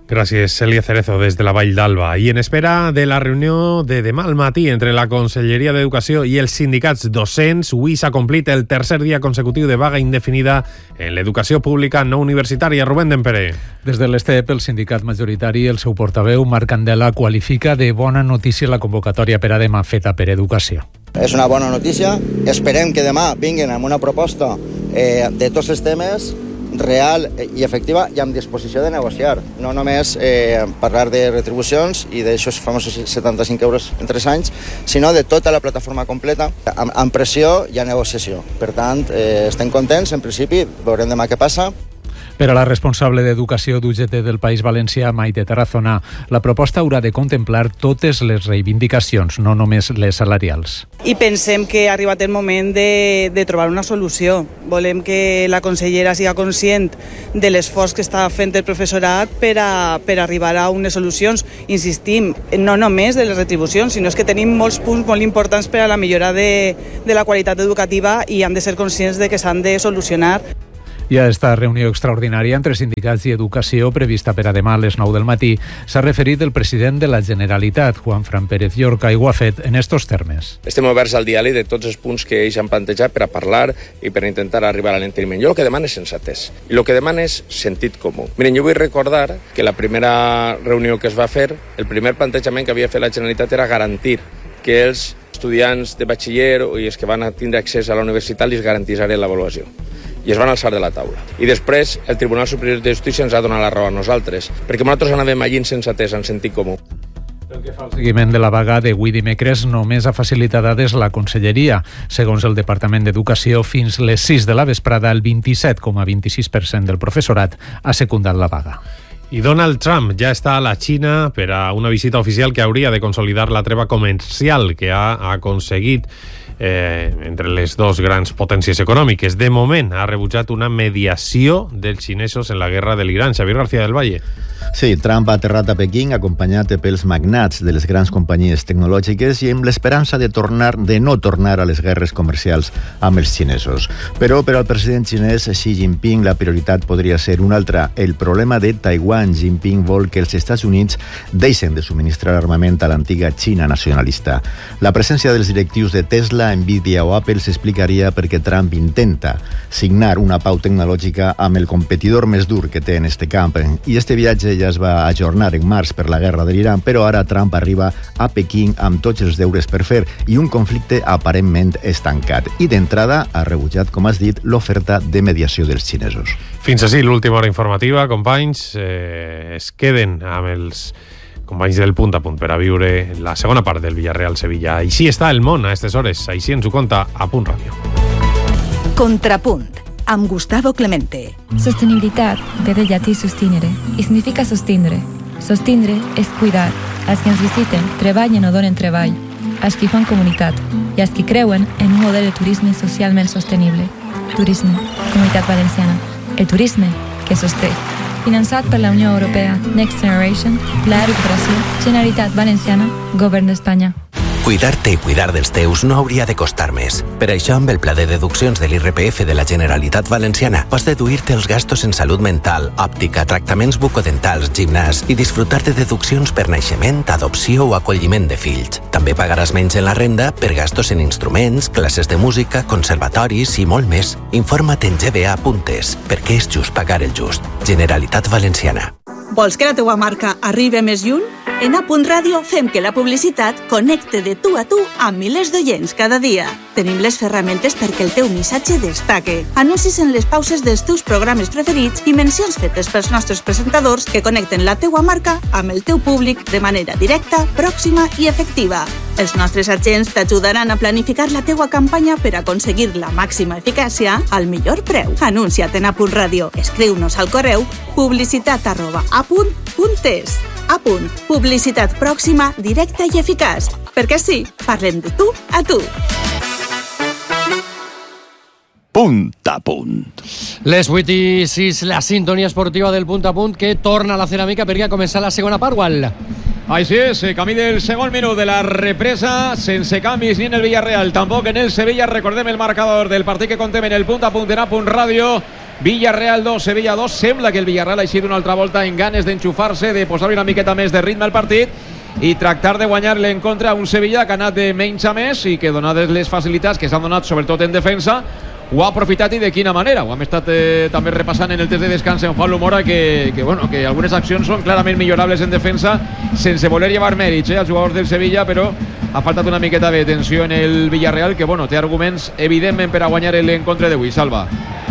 Gràcies, Cèlia Cerezo, des de la Vall d'Alba. I en espera de la reunió de demà al matí entre la Conselleria d'Educació i els sindicats docents, avui s'ha complit el tercer dia consecutiu de vaga indefinida en l'educació pública no universitària. Rubén Dempere. Des de l'Estep, el sindicat majoritari, el seu portaveu, Marc Candela, qualifica de bona notícia la convocatòria per a demà feta per Educació. És una bona notícia. Esperem que demà vinguin amb una proposta eh, de tots els temes real i efectiva i amb disposició de negociar. No només eh, parlar de retribucions i d'aixòs famosos setanta-cinc euros en tres anys, sinó de tota la plataforma completa, amb, amb pressió i a negociació. Per tant, eh, estem contents, en principi, veurem demà què passa. Per a la responsable d'Educació d'U G T del País Valencià, Maite Tarazona, la proposta haurà de contemplar totes les reivindicacions, no només les salarials. I pensem que ha arribat el moment de, de trobar una solució. Volem que la consellera siga conscient de l'esforç que està fent el professorat per a, per arribar a unes solucions. Insistim, no només de les retribucions, sinó que tenim molts punts molt importants per a la millora de, de la qualitat educativa i hem de ser conscients de que s'han de solucionar. I a esta reunió extraordinària entre sindicats i educació prevista per a demà a les nou del matí s'ha referit el president de la Generalitat, Juanfran Pérez Llorca, i ho ha fet en estos termes. Estem oberts al diàleg de tots els punts que ells han plantejat per a parlar i per a intentar arribar a l'enteniment. Jo el que demano és sensatès i el que demano és sentit comú. Miren, jo vull recordar que la primera reunió que es va fer, el primer plantejament que havia fet la Generalitat era garantir que els estudiants de batxiller i els que van a tindre accés a la universitat els garantissarien l'avaluació. I es van alçar de la taula. I després el Tribunal Superior de Justícia ens ha donat la raó a nosaltres, perquè nosaltres anàvem allí en sensatès, en sentit comú. Pel que fa al seguiment de la vaga d'avui dimecres, només ha facilitat dades la Conselleria. Segons el Departament d'Educació, fins les sis de la vesprada, el vint-i-set coma vint-i-sis per cent del professorat ha secundat la vaga. I Donald Trump ja està a la Xina per a una visita oficial que hauria de consolidar la treva comercial que ha aconseguit eh, entre les dos grans potències econòmiques. De moment ha rebutjat una mediació dels xinesos en la guerra de l'Iran. Xavier García del Valle. Sí, Trump ha aterrat a Pequín acompanyat pels magnats de les grans companyies tecnològiques i amb l'esperança de tornar de no tornar a les guerres comercials amb els xinesos. Però per al president xinès Xi Jinping la prioritat podria ser una altra, el problema de Taiwan. Jinping vol que els Estats Units deixen de subministrar armament a l'antiga Xina nacionalista. La presència dels directius de Tesla, Nvidia o Apple s'explicaria perquè Trump intenta signar una pau tecnològica amb el competidor més dur que té en este camp. I este viatge ja es va ajornar en març per la guerra de l'Iran, però ara Trump arriba a Pequín amb tots els deures per fer i un conflicte aparentment estancat. I d'entrada ha rebutjat, com has dit, l'oferta de mediació dels xinesos. Fins així l'última hora informativa, companys. Eh, es queden amb els companys del Punt a Punt per a viure la segona part del Villarreal-Sevilla. Així està el món a aquestes hores, així ens ho conta a Punt Ràdio. Contrapunt, amb Gustavo Clemente. Sostenibilitat ve del llatí sustinere i significa sostindre. Sostindre és cuidar. Els que ens visiten treballen o donen treball, els que fan comunitat i els que creuen en un model de turisme socialment sostenible. Turisme, Comunitat Valenciana. El turisme que sosté. Finançat per la Unió Europea, Next Generation, Pla de Recuperació, Generalitat Valenciana, Govern d'Espanya. Cuidar-te i cuidar dels teus no hauria de costar més. Per això, amb el pla de deduccions de l'I R P F de la Generalitat Valenciana, pots deduir-te els gastos en salut mental, òptica, tractaments bucodentals, gimnàs i disfrutar de deduccions per naixement, adopció o acolliment de fills. També pagaràs menys en la renda per gastos en instruments, classes de música, conservatoris i molt més. Informa't en g v a punt es, perquè és just pagar el just. Generalitat Valenciana. Vols que la teua marca arribi més lluny? En A Punt Ràdio fem que la publicitat connecte de tu a tu amb milers d'oients cada dia. Tenim les ferramentes perquè el teu missatge destaque. Anuncis en les pauses dels teus programes preferits i mencions fetes pels nostres presentadors que connecten la teua marca amb el teu públic de manera directa, pròxima i efectiva. Els nostres agents t'ajudaran a planificar la teua campanya per aconseguir la màxima eficàcia al millor preu. Anuncia't en A Punt Ràdio. Escriu-nos al correu publicitat arroba apunt punt es. A Punt. Publicitat pròxima, directa i eficaç. Perquè sí, parlem de tu a tu. Punt a Punt. Les vuit i sis, la sintonia esportiva del Punt a Punt, que torna a la ceràmica perquè ha començat la segona part, Gual. Així és, camí del segon minut de la represa, sense canvis ni en el Villarreal, tampoc en el Sevilla. Recordem el marcador del partit que contem en el Punt a Punt en A Punt Ràdio. Villarreal dos, Sevilla dos. Sembla que el Villarreal ha sido una altra volta en ganes d'enxufar-se, de posar-li una miqueta més de ritme al partit i tractar de guanyar-le en contra a un Sevilla que ha anat de menys a més i que, donades les facilitats que s'han donat sobretot en defensa, ho ha aprofitat i de quina manera. Ho hem estat eh, també repassant en el test de descans en Juan Lumora, que, que, bueno, que algunes accions són clarament millorables en defensa sense voler llevar mèrits eh, als jugadors del Sevilla, però ha faltat una miqueta de tensió en el Villarreal, que bueno, té arguments evidentment per a guanyar l'encontre d'avui. Salva.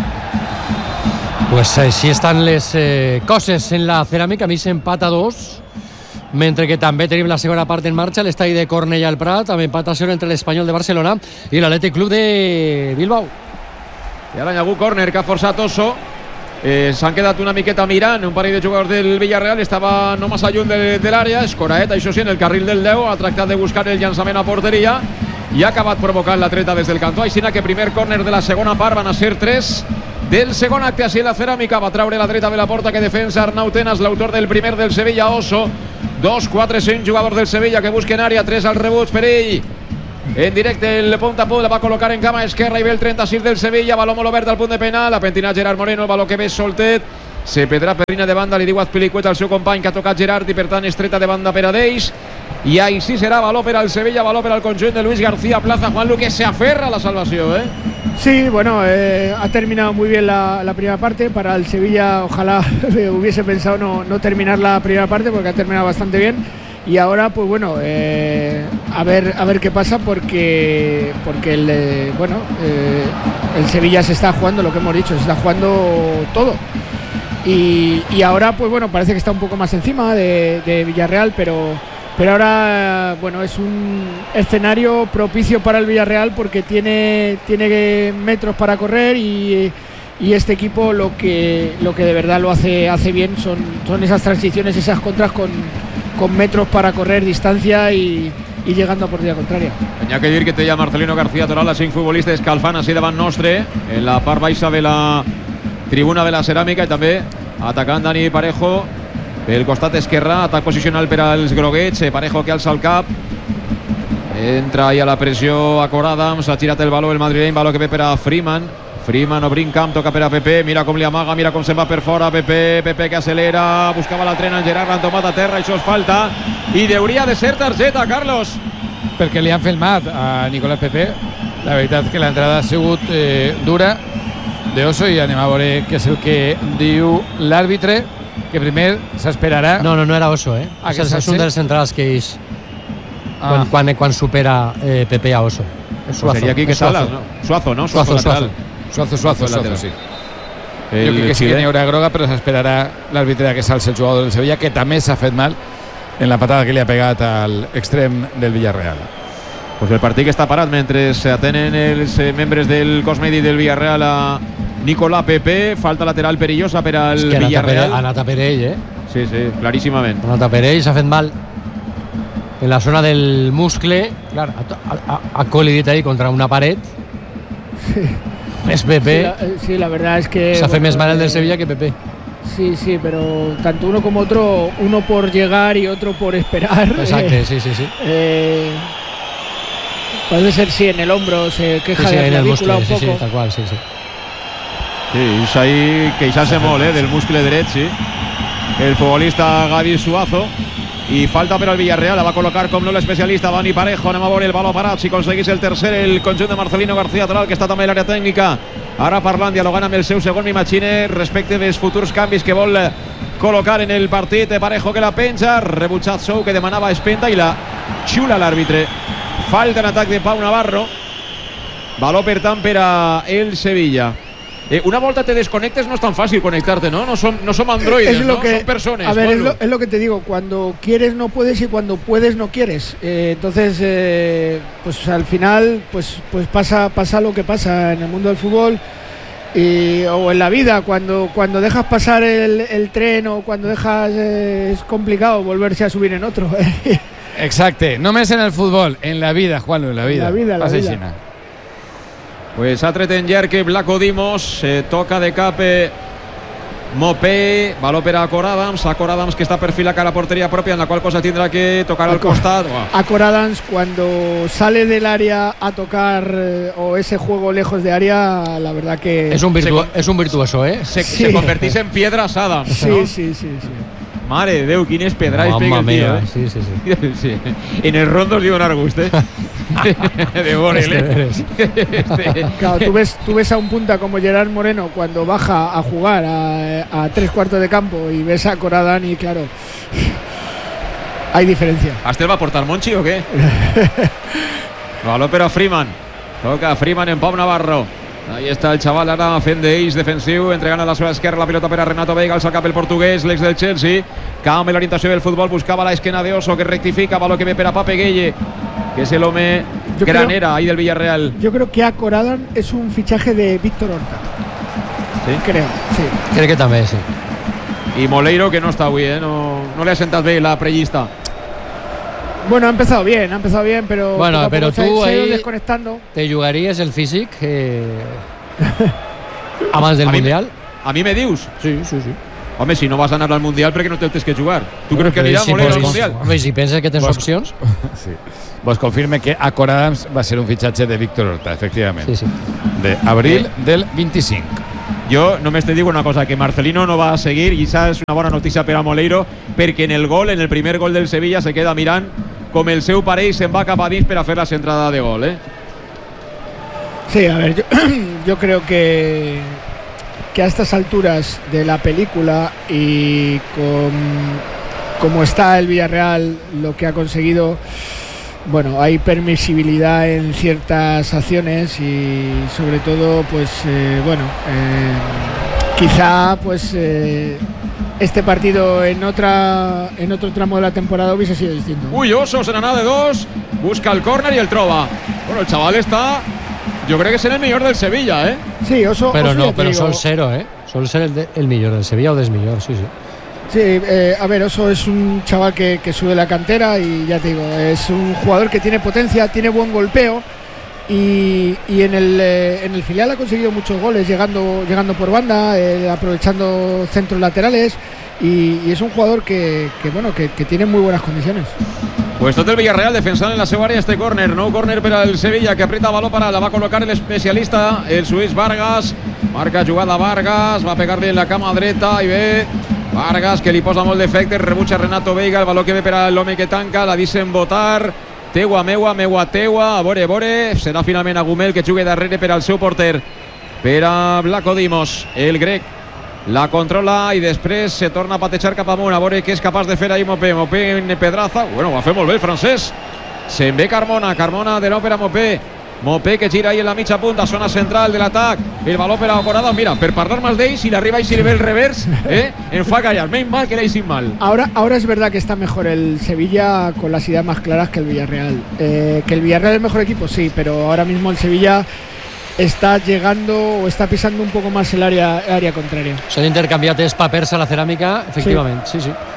Pues així estan les eh, coses en la ceràmica. A mi s'empat a dos, mentre que també tenim la segona part en marxa, l'estadi de Cornellà al Prat, amb empat a zero entre l'Espanyol de Barcelona i l'Atlètic Club de Bilbao. I ara hi ha hagut córner que ha forçat Oso. Eh, S'han quedat una miqueta mirant un parell de jugadors del Villarreal, estava no massa lluny de, de l'àrea. Escoraet, això sí, en el carril del deu, ha tractat de buscar el llançament a porteria i ha acabat provocant la treta des del cantó. Així que primer córner de la segona part, van a ser tres del segon acte. Així la ceràmica va traure la dreta de la porta que defensa Arnau Tenas, l'autor del primer del Sevilla. Oso, dos, quatre, cinc jugadors del Sevilla que busquen àrea, tres al rebuig per ell. En directe el punt a punt, la va col·locar en cama esquerra i ve el trenta-sis del Sevilla, baló molt obert al punt de penal, ha pentinat Gerard Moreno, el baló que ve soltet, se pedrà per línia de banda, li diu Azpilicueta al seu company que ha tocat Gerard i per tant estreta de banda per a Deix, i així serà baló per al Sevilla, baló per al conjunt de Luis García Plaza. Juanlu, que se aferra a la salvació, ¿eh? Sí, bueno, eh, ha terminado muy bien la, la primera parte. Para el Sevilla, ojalá hubiese pensado no, no terminar la primera parte, porque ha terminado bastante bien. Y ahora, pues bueno, eh, a ver a ver qué pasa, porque porque el eh, bueno eh, el Sevilla se está jugando lo que hemos dicho, se está jugando todo. Y, y ahora, pues bueno, parece que está un poco más encima de, de Villarreal, pero pero ahora, bueno, es un escenario propicio para el Villarreal porque tiene tiene metros para correr y y este equipo lo que lo que de verdad lo hace hace bien son son esas transiciones, esas contras con con metros para correr distancia y, y llegando a portería contraria. Hi ha que dir que té ja Marcelino García Toral, els cinc futbolistes escalfant així davant nostre en la part baixa de la tribuna de la ceràmica, i també atacant Dani Parejo pel costat esquerre, atac posicional per als groguets. Parejo que alça el cap, entra ahí a la pressió a Cor Adams, ha girat el baló el madrileny, baló que ve per a Freeman. Freeman obrint camp, toca per a Pepe, mira com li amaga, mira com se'n va per fora Pepe, Pepe que acelera, buscava la trena en Gerard, l'han tomat a terra, això és falta i hauria de ser targeta, Carlos, perquè li han filmat a Nicolás Pepe. La veritat que l'entrada ha sigut eh, dura d'Oso, i anem a veure què és el que diu l'àrbitre, que primer s'esperarà. No, no, no era Oso, eh? Ah, és, és un dels centrals que és ah. quan, quan, quan supera eh, Pepe a Oso. Suazo, seria aquí que Salas, ¿no? Suazo, ¿no? Suazo, Suazo. Suazo, Suazo, Suazo, sí. El, jo crec que sí que n'hi haurà groga, però s'esperarà l'àrbitre que s'alça el jugador del Sevilla, que també s'ha fet mal en la patada que li ha pegat al extrem del Villarreal. Pues el partit que està parat mentre s'atenen els membres del cos mèdic del Villarreal a Nicolás Pepe. Falta lateral perillosa per al es que Villarreal. Ha anat a per ell, eh? Sí, sí, claríssimament. Ha anat a per ell, s'ha fet mal en la zona del muscle. Clar, ha, ha, ha col·lidit ahí contra una paret. Sí. Es Pepe. Sí la, sí, la verdad es que... Se hace bueno, más mal el del Sevilla que Pepe. Sí, sí, pero tanto uno como otro, uno por llegar y otro por esperar. Exacto, eh, sí, sí, sí. Eh, puede ser, sí, en el hombro, se queja sí, sí, de la clavícula un poco. Sí, sí, tal cual, sí, sí. Sí, és ahí queixar-se molt, eh, del muscle dret, sí. El futbolista Gavi Suazo. I falta per al Villarreal, la va col·locar com no l'especialista Dani Parejo. Anem a veure el baló parat, si aconseguís el tercer el conjunt de Marcelino García Toral, que està també a l'àrea tècnica, ara parlant, dialogant amb el seu segon, m'imagine, respecte dels futurs canvis que vol col·locar en el partit. Parejo que la penja, rebutjat Sou, que demanava espenta, i la xula l'àrbitre. Falta en atac de Pau Navarro, baló per tant per a el Sevilla. Eh, una volta te desconectes no es tan fácil conectarte, ¿no? No son, no son androides, es lo ¿no? Que, son personas. A ver, es lo, es lo que te digo, cuando quieres no puedes y cuando puedes no quieres. Eh, entonces, eh, pues al final, pues, pues pasa, pasa lo que pasa en el mundo del fútbol y, o en la vida. Cuando, cuando dejas pasar el, el tren o cuando dejas, eh, es complicado volverse a subir en otro. Exacte, només en el futbol, en la vida, Juanlu, en la vida. En la vida, la pasa vida. Xina. Pues ha tret en llarg Blanco Dimos, eh, toca de cap eh, Mopé, baló per a Cor Adams, a Cor Adams que està per fi la cara a porteria pròpia, en la qual cosa tindrà que tocar al costat. A Cor Adams, cuando sale del área a tocar eh, o ese juego lejos de área, la verdad que es un, virtu es un virtuoso, ¿eh? Se, sí. se convertís en piedras Adams, sí, ¿no? sí, sí, sí. Mare de Déu, quines pedrais pega el tío, ¿eh? Sí, sí, sí. sí. En el rondo os digo un arbust, ¿eh? De Borel, ¿eh? Este. Claro, tú ves, tú ves a un punta como Gerard Moreno cuando baja a jugar a, a tres cuartos de campo y ves a Cor Adams y claro, hay diferencia. ¿Hasta va a portar Monchi o qué? Baló pero a Freeman. Toca Freeman en Pau Navarro. Ahí está el chaval ara fent d'eix defensiu, entregant a la seva esquerra la pilota per a Renato Veiga, al cap el portuguès, l'ex del Chelsea, canvia l'orientació del futbol, buscava la esquena de Oso que rectifica, baló que ve per a Pape Gueye, que es el home granera ahí del Villarreal. Yo creo que a Cor Adams es un fichaje de Víctor Horta. ¿Sí? Creo, sí. Creo que també, sí. I Moleiro que no està avui, eh? no, no li ha sentat bé la prellista. Bueno, ha empezado bien, ha empezado bien, pero, bueno, poco pero se, tú se ha ido ahí desconectando. ¿Te jugarías el físic eh, a más del a Mundial? Mi, a mi me dius? Sí, sí, sí. Home, si no vas a anar al Mundial, perquè no tens que jugar? Tu creus que anirà si Moleiro al vos, Mundial? Home, si penses que tens vos, opcions... Sí. Vos confirme que a Cor Adams va ser un fitxatge de Víctor Horta, efectivament. Sí, sí. De abril del vint-i-cinc. Jo només te digo una cosa, que Marcelino no va a seguir i esa és una bona notícia per a Moleiro, perquè en el gol, en el primer gol del Sevilla, se queda mirant com el seu parell se'n va cap a dins per a fer la centrada de gol, ¿eh? Sí, a ver, yo, yo creo que que a estas alturas de la película y con como está el Villarreal, lo que ha conseguido, bueno, hay permisibilidad en ciertas acciones y sobre todo, pues, eh, bueno, eh, quizá, pues, eh, este partido en otra en otro tramo de la temporada hubiese sido distinto. Uy, Oso se n'anà de dos, busca el córner y el troba. Bueno, el chaval está, yo creo que será el mejor del Sevilla, ¿eh? Sí, Oso. Pero Oso no, pero pero digo, sol cero, ¿eh? Sol ser el, de, el millor del Sevilla o desmillor, sí, sí. Sí, eh, a ver, Oso es un chaval que, que sube la cantera y ya te digo, es un jugador que tiene potencia, tiene buen golpeo y, y en, el, eh, en el filial ha conseguido muchos goles llegando, llegando por banda, eh, aprovechando centros laterales y, y es un jugador que, que bueno, que, que tiene muy buenas condiciones. Pues tot el Villarreal defensant en la seva àrea este córner, nou córner per al Sevilla que aprieta baló para la va a colocar el especialista, el suís Vargas, marca jugada Vargas, va a pegar-li en la cama dreta i ve Vargas que li posa molt d'efecte, rebutja Renato Veiga, el baló que ve per a l'home que tanca, la dicen votar, teua meua, meua teua, a vore, vore, serà finalment Agumel que jugui darrere per al seu porter, per a Vlaco Dimos, el grec. La controla i després se torna a patejar cap amunt, a veure què és capaç de fer ahí Mopé. Mopé en Pedraza, bueno, ho va fer molt bé el francès. Se'n ve Carmona, Carmona de nou per a Mopé. Mopé que gira ahí en la mitja punta, zona central de l'atac. El baló per a Corada, mira, per parlar más d'ell, si l'arriba i si li ve el revers, eh, en fa callar. Menys mal que l'ell sin mal. Ahora, ahora es verdad que está mejor el Sevilla con las ideas más claras que el Villarreal. Eh, que el Villarreal es el mejor equipo, sí, pero ahora mismo el Sevilla está llegando o está pisando un poco más el área, área contraria. S'han intercanviat els papers a la ceràmica, efectivament, sí, sí. sí.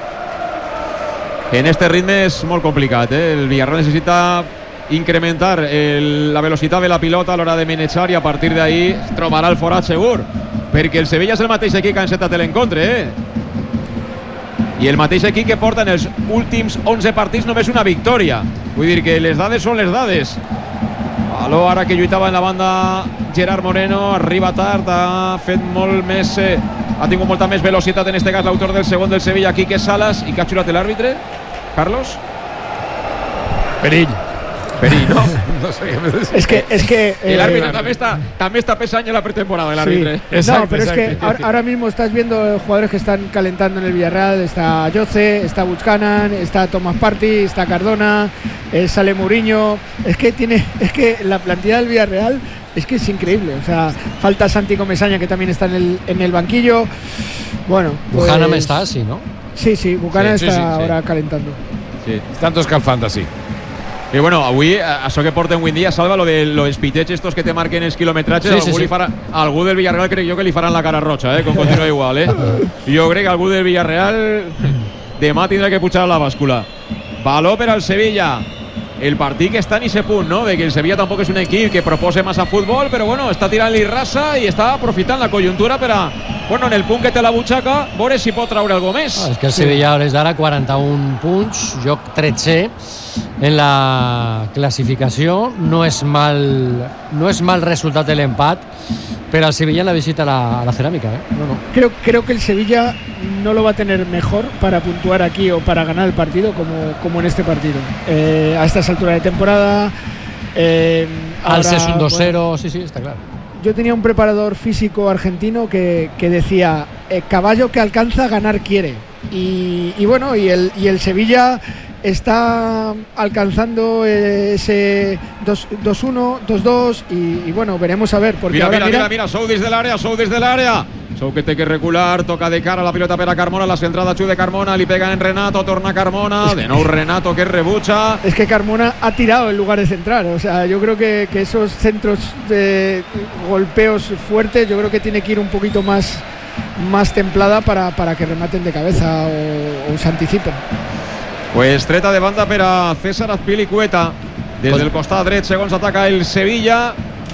En este ritme és molt complicat, eh? El Villarreal necessita incrementar el, la velocitat de la pilota a l'hora de manejar i a partir d'ahí trobarà el forat segur, perquè el Sevilla és el mateix equip que ha encetat l'encontre, eh? I el mateix equip que porta en els últims onze partits només una victòria. Vull dir que les dades són les dades. Baló ara que lluitava en la banda Gerard Moreno, arriba tard, ha fet molt més, eh, ha tingut molta més velocitat en este cas l'autor del segon del Sevilla, Quique Salas, i que ha xurat l'àrbitre, Carlos? Perill. Perill, ¿no? No sé qué me decís. Es que, es que el árbitro eh, también está, también está pesando la pretemporada, el árbitro. Sí. Exacto, no, pero exacto. es que ahora, ahora mismo estás viendo jugadores que están calentando en el Villarreal. Está Yoce, está Buchanan, está Tomás Partey, está Cardona, eh, sale Mourinho. Es que tiene, es que la plantilla del Villarreal es que es increíble. O sea, falta Santi Comesaña que también está en el, en el banquillo. Bueno, pues, Buchanan está, sí, ¿no? Sí, sí, Buchanan sí, está sí, sí, ahora sí. calentando. Sí. Estan tots calfant així. I bueno, avui, això que porten avui en dia, Salva, lo de los piteig estos que te marquen els quilometratges, sí, algú, sí, sí. Li farà, algú del Villarreal crec jo que li faran la cara roja, eh, com continua igual, eh. Jo crec que algú del Villarreal demà tindrà que pujar a la bàscula. Baló per al Sevilla. El partit que està en ese punt, no?, de que el Sevilla tampoc és un equip que propose massa futbol, però bueno, està tirant-li rasa i està aprofitant la conjuntura per a bueno, en el punt que té la butxaca, veure si pot treure algo més. Ah, és que el Sevilla a hores d'ara quaranta-un punts, joc tretze en la classificació. No és mal, no és mal resultat de l'empat per al Sevilla en la visita a la, a la Cerámica, ¿eh? No, no. Creo, creo que el Sevilla no lo va a tener mejor para puntuar aquí o para ganar el partido como, como en este partido. Eh, a estas alturas de temporada. Eh, al ahora, es un dos cero, bueno, sí, sí, está claro. Yo tenía un preparador físico argentino que, que decía, eh, caballo que alcanza, ganar quiere. Y, y bueno, y el, y el Sevilla está alcanzando ese dos uno, dos dos y, y bueno, veremos a ver. Porque mira, ahora, mira, mira, mira, mira, Sou des de l'àrea, Sou des de l'àrea. Sou que té que recular, toca de cara la pilota per a Carmona, la centrada Chu de Carmona, li pega en Renato, torna Carmona, de nou Renato que rebucha. Es que Carmona ha tirado en lugar de centrar, o sea, yo creo que, que esos centros de golpeos fuertes, yo creo que tiene que ir un poquito más, más templada para, para que rematen de cabeza o, o se anticipen. Pues treta de banda per a César Azpilicueta des del costat dret, segons ataca el Sevilla.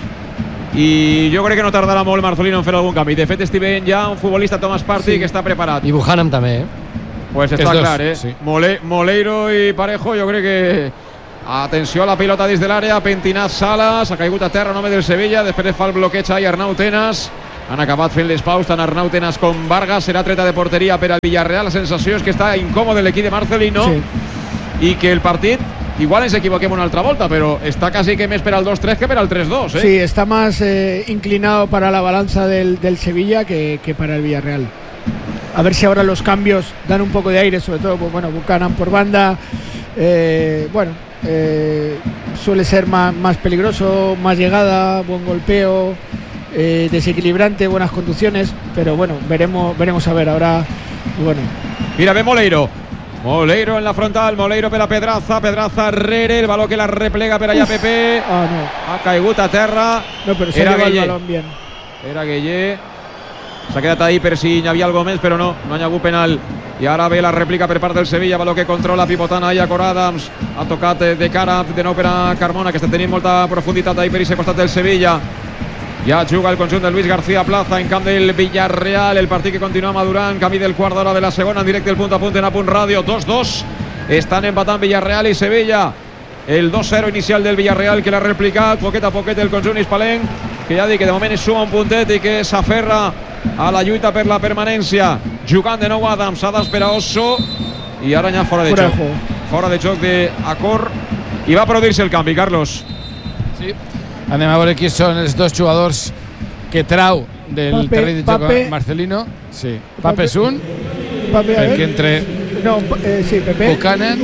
I jo crec que no tardarà molt Marcelino en fer algun canvi. De fet, estic veient ja un futbolista, Thomas Partey, sí, que està preparat. I Buchanan també, eh? Pues està clar, eh? Sí. Mole, Moleiro i Parejo, jo crec que... Atenció a la pilota des de l'àrea, pentinat Salas, ha caigut a terra en home del Sevilla, després fa el bloqueig ahí Arnau Tenas. Han acabat fent les paus tant Arnau Tenas com Vargas. Serà treta de porteria per al Villarreal. La sensació és que està incòmode l'equip de Marcelino, sí, i que el partit igual ens equivoquem una altra volta, pero está casi que més per al dos tres que per al tres dos, ¿eh? Sí, está más eh, inclinado para la balanza del, del Sevilla que, que para el Villarreal. A ver si ahora los cambios dan un poco de aire, sobre todo, pues, bueno, Buchanan por banda, eh, bueno, eh, suele ser más, más peligroso, más llegada, buen golpeo, eh, desequilibrante, buenas conducciones, pero bueno, veremos, veremos a ver ahora, bueno. Mira, ve Moleiro. Moleiro en la frontal, Moleiro per a Pedraza, Pedraza Rere, el baló que la replega per allà Pepe. Ah, no. Ha caigut a terra. No, però se lleva el balón bien. Era Gueye. S'ha quedat ahí per si hi havia algo més, però no, no hi ha hagut penal. I ara ve la rèplica per part del Sevilla, baló que controla pivotant ahí a Cor Adams. Ha tocat de cara de nou per a Carmona, que està tenint molta profunditat ahí per aquest costat del Sevilla. Ja juga el conjunt de Luis García Plaza en camp del Villarreal. El partit que continua madurant, camí del quart d'hora de la segona, en directe el punt a punt en A Punt Ràdio. dos dos, estan empatant Villarreal i Sevilla. El dos cero inicial del Villarreal, que l'ha replicat poquet a poquet el conjunt hispalenc, que ja dic que de moment es suma un puntet i que s'aferra a la lluita per la permanència. Jugant de nou Adams, Adams per a Osso, i ara ja fora de fora joc de fora de joc d'Acor, i va produir-se el canvi, Carlos. Sí. Anem a veure qui són els dos jugadors que trau del Pape, terreny de joc Pape, Marcelino. Sí. Pape és un, Pape, a perquè ver. entre No, eh, sí, Pepe Buchanan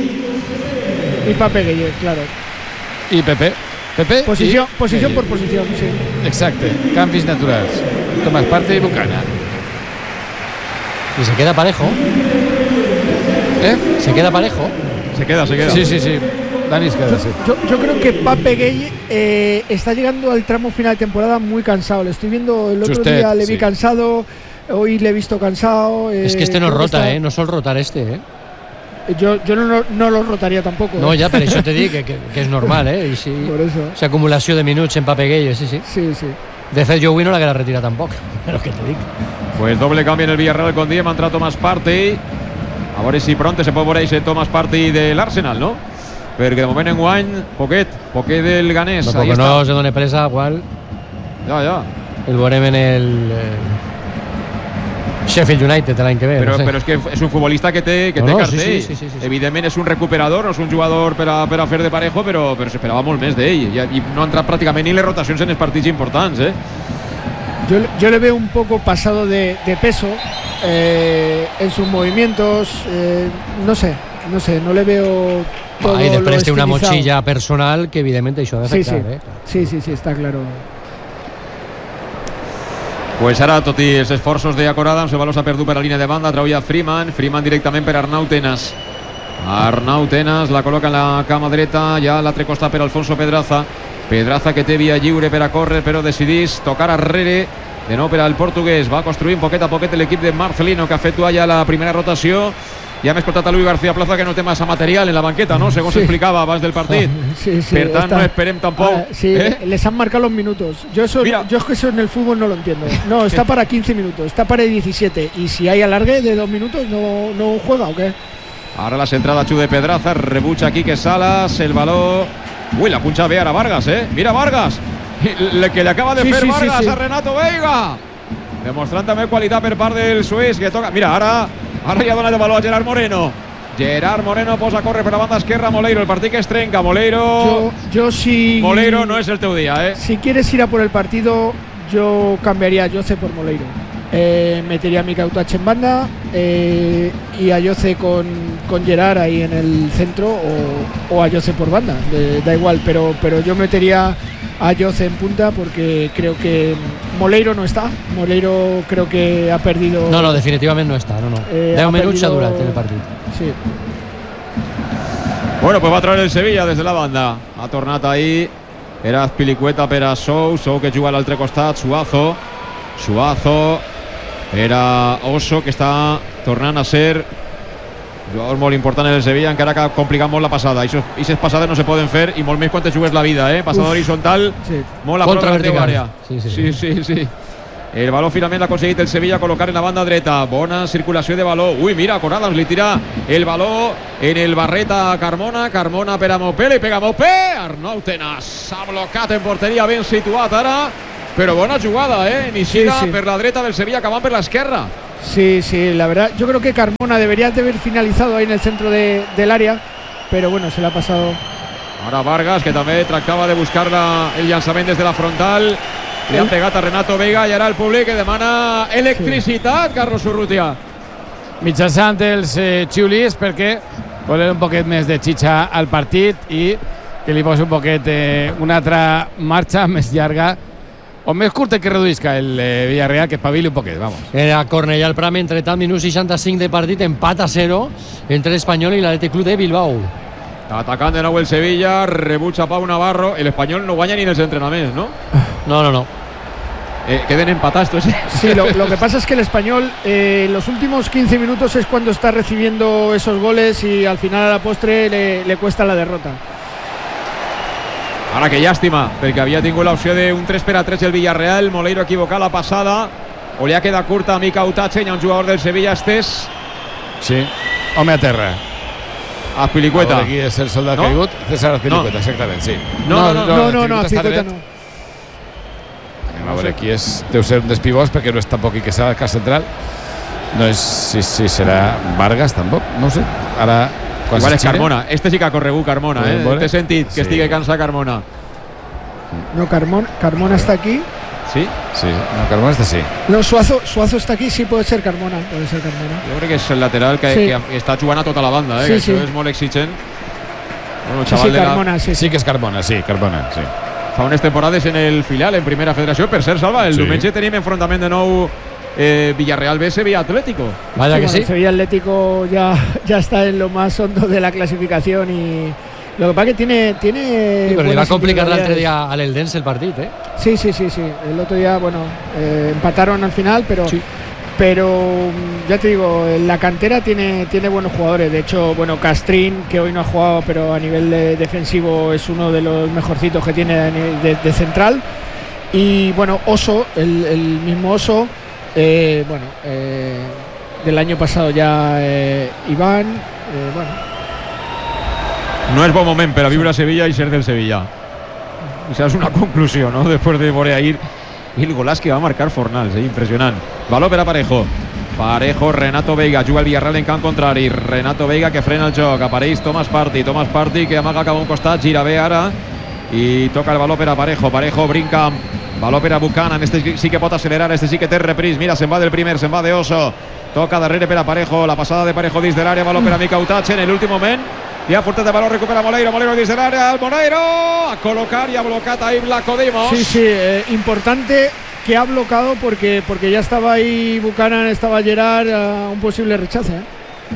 y Pape Gueye, claro. i Pepe. Pepe Posición, i posición Gueye. por posición, sí. Exacte, canvis naturals. Tomàs Partey i Buchanan. Y se queda parejo. ¿Eh? Se queda parejo. Se queda, se queda. Sí, sí, sí. Dani es queda, sí. Yo, yo creo que Pape Gueye eh, está llegando al tramo final de temporada muy cansado. Le estoy viendo el otro Justet, día, le vi sí. cansado, hoy le he visto cansado. Eh, Es que este no creo que rota, está- ¿eh? No sol rotar este, ¿eh? Yo, yo no, no, no lo rotaría tampoco. No, eh. ja, per això te dic que, que, que és normal, eh? I sí, Por eso. esa acumulació de minuts en Pape Gueye, sí, sí. Sí, sí. De fet, jo avui no l'haguera retirat tampoc, però que te dic. Pues doble cambio en el Villarreal con Diem, ha entrat Thomas Partey. A veure si pronto se pot veure ese Thomas Partey de l'Arsenal, no? Perquè de moment en guany, poquet, poquet del ganès. Però Ahí que està. no se doni presa, igual Ja, ja. el veurem en el eh, Sheffield United l'any que ve. Però, no sé. però és que és un futbolista que té, que No, té no, cartell. sí, sí, sí, sí, sí. Evidentment és un recuperador, no és un jugador per a, per a fer de parejo, però, però s'esperava molt més d'ell. I, I no ha entrat pràcticament ni les rotacions en els partits importants, eh? Yo, yo le veo un poco pasado de, de peso eh, en sus movimientos. Eh, no sé, no sé, no le veo todo. Ah, I després lo té una estilizado. motxilla personal que evidentment això ha Sí, sí. d'afectar, eh? Sí, sí, sí, está claro. Pues ara, tot i els esforços de Cor Adams, el baló s'ha perdut per la línia de banda, trauia Freeman, Freeman directament per Arnau Tenas. Arnau Tenas la col·loca en la cama dreta, ja a l'altre costat per Alfonso Pedraza. Pedraza que té via lliure per a córrer, però decidís tocar arrere, de nou per al portuguès. Va construir un poquet a poquet l'equip de Marcelino, que ha fet ja la primera rotació. Ja hem escoltat a Luis García Plaza que no té massa material en la banqueta, ¿no? Según Sí. se explicaba abans del partit. Sí, sí, per tant, está- no esperem tampoc. Ah, sí, ¿eh? les han marcado los minutos. Yo eso, yo es que eso en el fútbol no lo entiendo. No, está para quince minutos, está para diecisiete. Y si hay alargue de dos minutos, ¿no, no juega o qué? Ara la centrada Chu de Pedraza, rebutja Quique Salas, el baló... Ui, la punxa bé ara Vargas, eh? Mira Vargas, el que le acaba de Sí, fer sí, sí, Vargas sí. a Renato Veiga. Demostrant també qualitat per part del suís, que toca... Mira, ara, ara ja dona de baló a Gerard Moreno. Gerard Moreno posa a córrer per la banda esquerra, Moleiro, el partit que es trenca, Moleiro... Yo, yo sí. Moleiro no es el teu día, eh? Si quieres ir a por el partido, yo cambiaría a Jose por Moleiro. Eh, metería a Mika Utache en banda eh, y a Jose con, con Gerard ahí en el centro o, o a Jose por banda, de- da igual, pero, pero yo metería a Jose en punta porque creo que Moleiro no está. Moleiro creo que ha perdido. No, no, definitivament no està, no, no. Eh, Deu ha minuts s'ha perdido- durat el partit. Sí. Bueno, pues va a traer el Sevilla des de la banda. Ha tornat ahí. Era Azpilicueta per a Sou. Sou que juga a l'altre costat. Suazo. Suazo. Era Oso, que està tornant a ser jugador molt important en el Sevilla, encara que ha complicat molt la passada. I aquestes passades no se poden fer, i molt més quan te jugues la vida, eh? Passada Uf. horizontal, Sí. molt a prop Contra de la teva vertical. àrea. Sí, sí, sí, sí, sí. El baló finalment l'ha aconseguit el Sevilla col·locar en la banda dreta. Bona circulació de baló. Ui, mira, Corrales li tira el baló en el barret a Carmona. Carmona per a Mopé, li pega Mopé. Arnau Tenas s'ha blocat en porteria, ben situat ara. Però bona jugada, eh? Iniciada Sí, sí. per la dreta del Sevilla, acabant per l'esquerra. Sí, sí, la verdad, yo creo que Carmona debería de haber finalizado ahí en el centro de- del área, pero bueno, se le ha pasado. Ara Vargas, que també tractava de buscar la, el llançament des de la frontal. Li han pegat a Renato Veiga i ara el públic que demana electricitat, Carlos Urrutia. Mitjançant els eh, xiulis perquè volen un poquet més de xitxa al partit i que li posi un poquet eh, una altra marxa més llarga o més curta que reduïsca el eh, Villarreal, que espavili un poquet, vamos. Era Cornellà al Pram, entre tant, minut seixanta-cinc de partit, empat a zero entre l'Espanyol i l'Atlètic Club de Bilbao. Atacant de nou el Sevilla, rebutja Pau Navarro. El Espanyol no guanya ni en els entrenaments, ¿no? No, no, no. Eh, queden empatados. Pues. Sí, lo, lo que pasa es que el Español eh, en los últimos quince minutos es cuando está recibiendo esos goles y al final a la postre le, le cuesta la derrota. Ara que llàstima, perquè havia tingut l'opció d'un tres per a tres el Villarreal. Moleiro equivocat la passada. O li ha quedat curta a Mika Utache, hi ha un jugador del Sevilla estès. Sí, home a terra. Azpilicueta. Aquí és el soldat No? caigut. César Azpilicueta, No. exactament, sí. No, no, no, No, no, no, Azpilicueta està Azpilicueta dret. no. Anem a veure, aquí és, deu ser un dels pivots perquè no és tampoc qui que serà el cas central. No és si, si serà Vargas tampoc, no ho sé. Ara, quan Igual és s'enxina- Carmona. Este sí que ha corregut Carmona, Podem eh? veure? Té sentit que Sí. estigui cansat Carmona. No, Carmona, Carmona está aquí. Sí? Sí, no, Carmona està sí. No, Suazo, Suazo está aquí, sí puede ser Carmona, puede ser Carmona. Jo crec que és el lateral que, Sí. que està jugant a tota la banda, eh? Sí, que sí. això és molt exigent. Bueno, el Sí, xaval sí, de la- Carmona, sí. Sí que és Carmona, sí, Carmona, sí. fa unes temporades en el filial en primera federació. Per cert, Salva, el Sí. diumenge tenim enfrontament de nou eh, Villarreal B, Sevilla Atlético. Vaya que bueno, sí. el Sevilla Atlético ya, ya está en lo más hondo de la clasificación y lo que pasa que tiene... tiene Sí, pero le va a buenas complicar l'altre individualidades. dia a l'Eldense el partit, eh? Sí, sí, sí, sí. El otro día, bueno, eh, empataron al final, pero, pero mm, ya te digo, en la cantera tiene, tiene buenos jugadores. De hecho, bueno, Castrín, que hoy no ha jugado, pero a nivel de defensivo es uno de los mejorcitos que tiene de, de- de central. Y bueno, Oso, el, el mismo Oso, eh, bueno, eh, del año pasado ya eh, Iván, eh, bueno. No és bon moment per a viure a Sevilla i ser del Sevilla. Això és una conclusió, no? Després de veure ahir el golaç que va marcar Fornals, eh? Impressionant. Baló per a Parejo. Parejo, Renato Veiga, juga el Villarreal en camp contrari. Renato Veiga que frena el joc, apareix Thomas Partey. Thomas Partey que amaga cap a un costat, gira bé ara i toca el baló per a Parejo. Parejo brinca, baló per a Buchanan. Este sí que pot acelerar, este sí que té repris. Mira, se'n va del primer, se'n va de Oso. Toca darrere per a Parejo, la passada de Parejo dins de l'àrea, baló per a Mika Utache en l'últim moment. I a fortet de baló recupera Moleiro, Moleiro dins de l'àrea, el Moleiro a col·locar i ha blocat ahí Blanco Dimos. Sí, sí, eh, importante que ha bloqueado porque, porque ya estaba ahí Buchanan, estaba Gerard a un posible rechazo. ¿eh?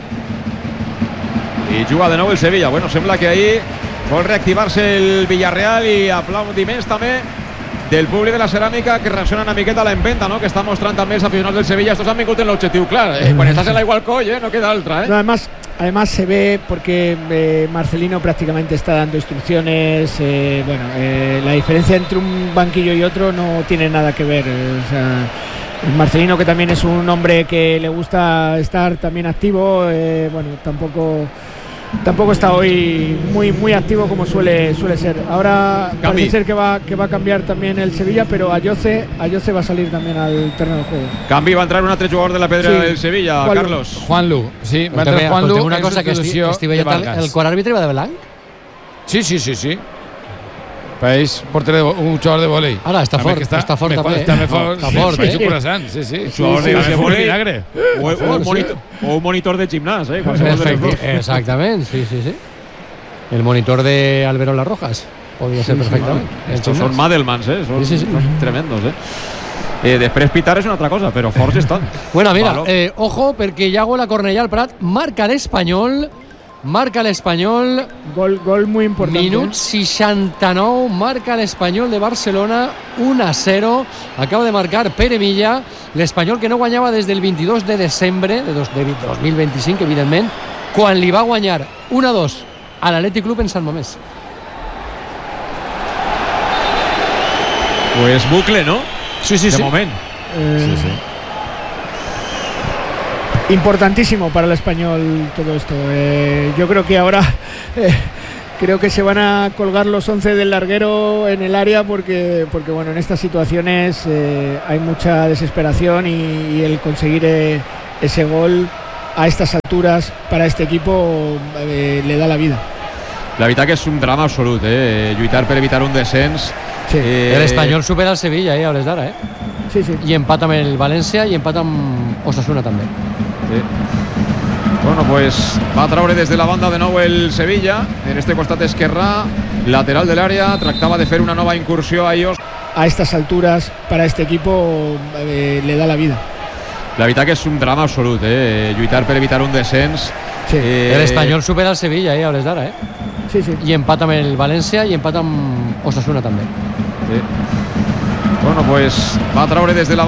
I juga de nou el Sevilla. Bueno, sembla que ahir vol reactivar-se el Villarreal i aplaudiments també del públic de la Ceràmica, que reacciona una miqueta a l'empenta, no?, que està mostrant també els aficionats del Sevilla. Estos han vingut en l'objectiu clar, eh? Quan estàs en l'aigua al coll, eh? No queda altra, eh? No, además, además se ve porque eh, Marcelino prácticamente está dando instrucciones. Eh, bueno, eh, la diferencia entre un banquillo y otro no tiene nada que ver. Eh, o sea, Marcelino, que también es un hombre que le gusta estar también activo, eh, bueno, tampoco tampoco está hoy muy muy activo como suele suele ser. Ahora Cambi. parece ser que va que va a cambiar también el Sevilla, pero Ayoce Ayoce va a salir también al terreno de juego. Canvi, va entrar un altre jugador de la pedra Sí. del Sevilla, Juanlu. Carlos. Juanlu, sí, va Escolta'm, entrar Juanlu. escolta'm, una en cosa que estic, substitució estic de veient el, Vargas. el quart àrbitre va de blanc. Sí, sí, sí, sí. País porter de, un jugador de vòlei. Ara, està També fort, que està fort també, també. També fort, Està fort, sí, eh? sí, curassant, sí, sí. Un jugador de, També de fort vòlei vinagre. o, o, un monitor, o un monitor de gimnàs, eh? Qualsevol de les dos. Exactament, sí, sí, sí. El monitor de Alberón Las Rojas. Podria ser Sí, sí, perfectament. vale. Estos són Madelmans, eh? Són, Sí, sí, sí. són tremendos, eh? Eh, després pitar és una altra cosa, però forts estan. Bueno, mira, Valor. eh, ojo, perquè Iago la Cornellà al Prat marca l'Espanyol, marca l'Espanyol, Gol, gol muy importante. minut seixanta-nou, marca l'Espanyol de Barcelona, un a zero, acaba de marcar Pere Milla, l'Espanyol que no guanyava des del vint-i-dos de desembre de dos mil vint-i-cinc, evidentment, quan li va guanyar un a dos a l'Atlètic Club en Sant Mamés. Pues bucle, ¿no? Sí, sí, de sí. moment. Eh, Sí, sí. Importantísimo para el Español todo esto. Eh, yo creo que ahora eh, creo que se van a colgar los once del larguero en el área porque, porque bueno, en estas situaciones eh, hay mucha desesperación y, y el conseguir eh, ese gol a estas alturas para este equipo eh, le da la vida. La veritat que és un drama absolut, eh? Lluitar per evitar un descens. Sí. Eh, El Espanyol supera el Sevilla, eh, a hores d'ara, eh? Sí, sí. I empata amb el València i empata amb Osasuna també. Sí. Bueno, pues va a traure des de la banda de nou el Sevilla, en este costat esquerrà, lateral de l'àrea, tractava de fer una nova incursió a ells. A estas alturas para este equipo eh, le da la vida. La veritat que és un drama absolut, eh? Lluitar per evitar un descens. Sí. Eh, El Espanyol supera el Sevilla, eh, a hores d'ara, eh? Sí, sí. I empata amb el València i empata amb Osasuna també. Sí. Bueno, pues va a traure des de la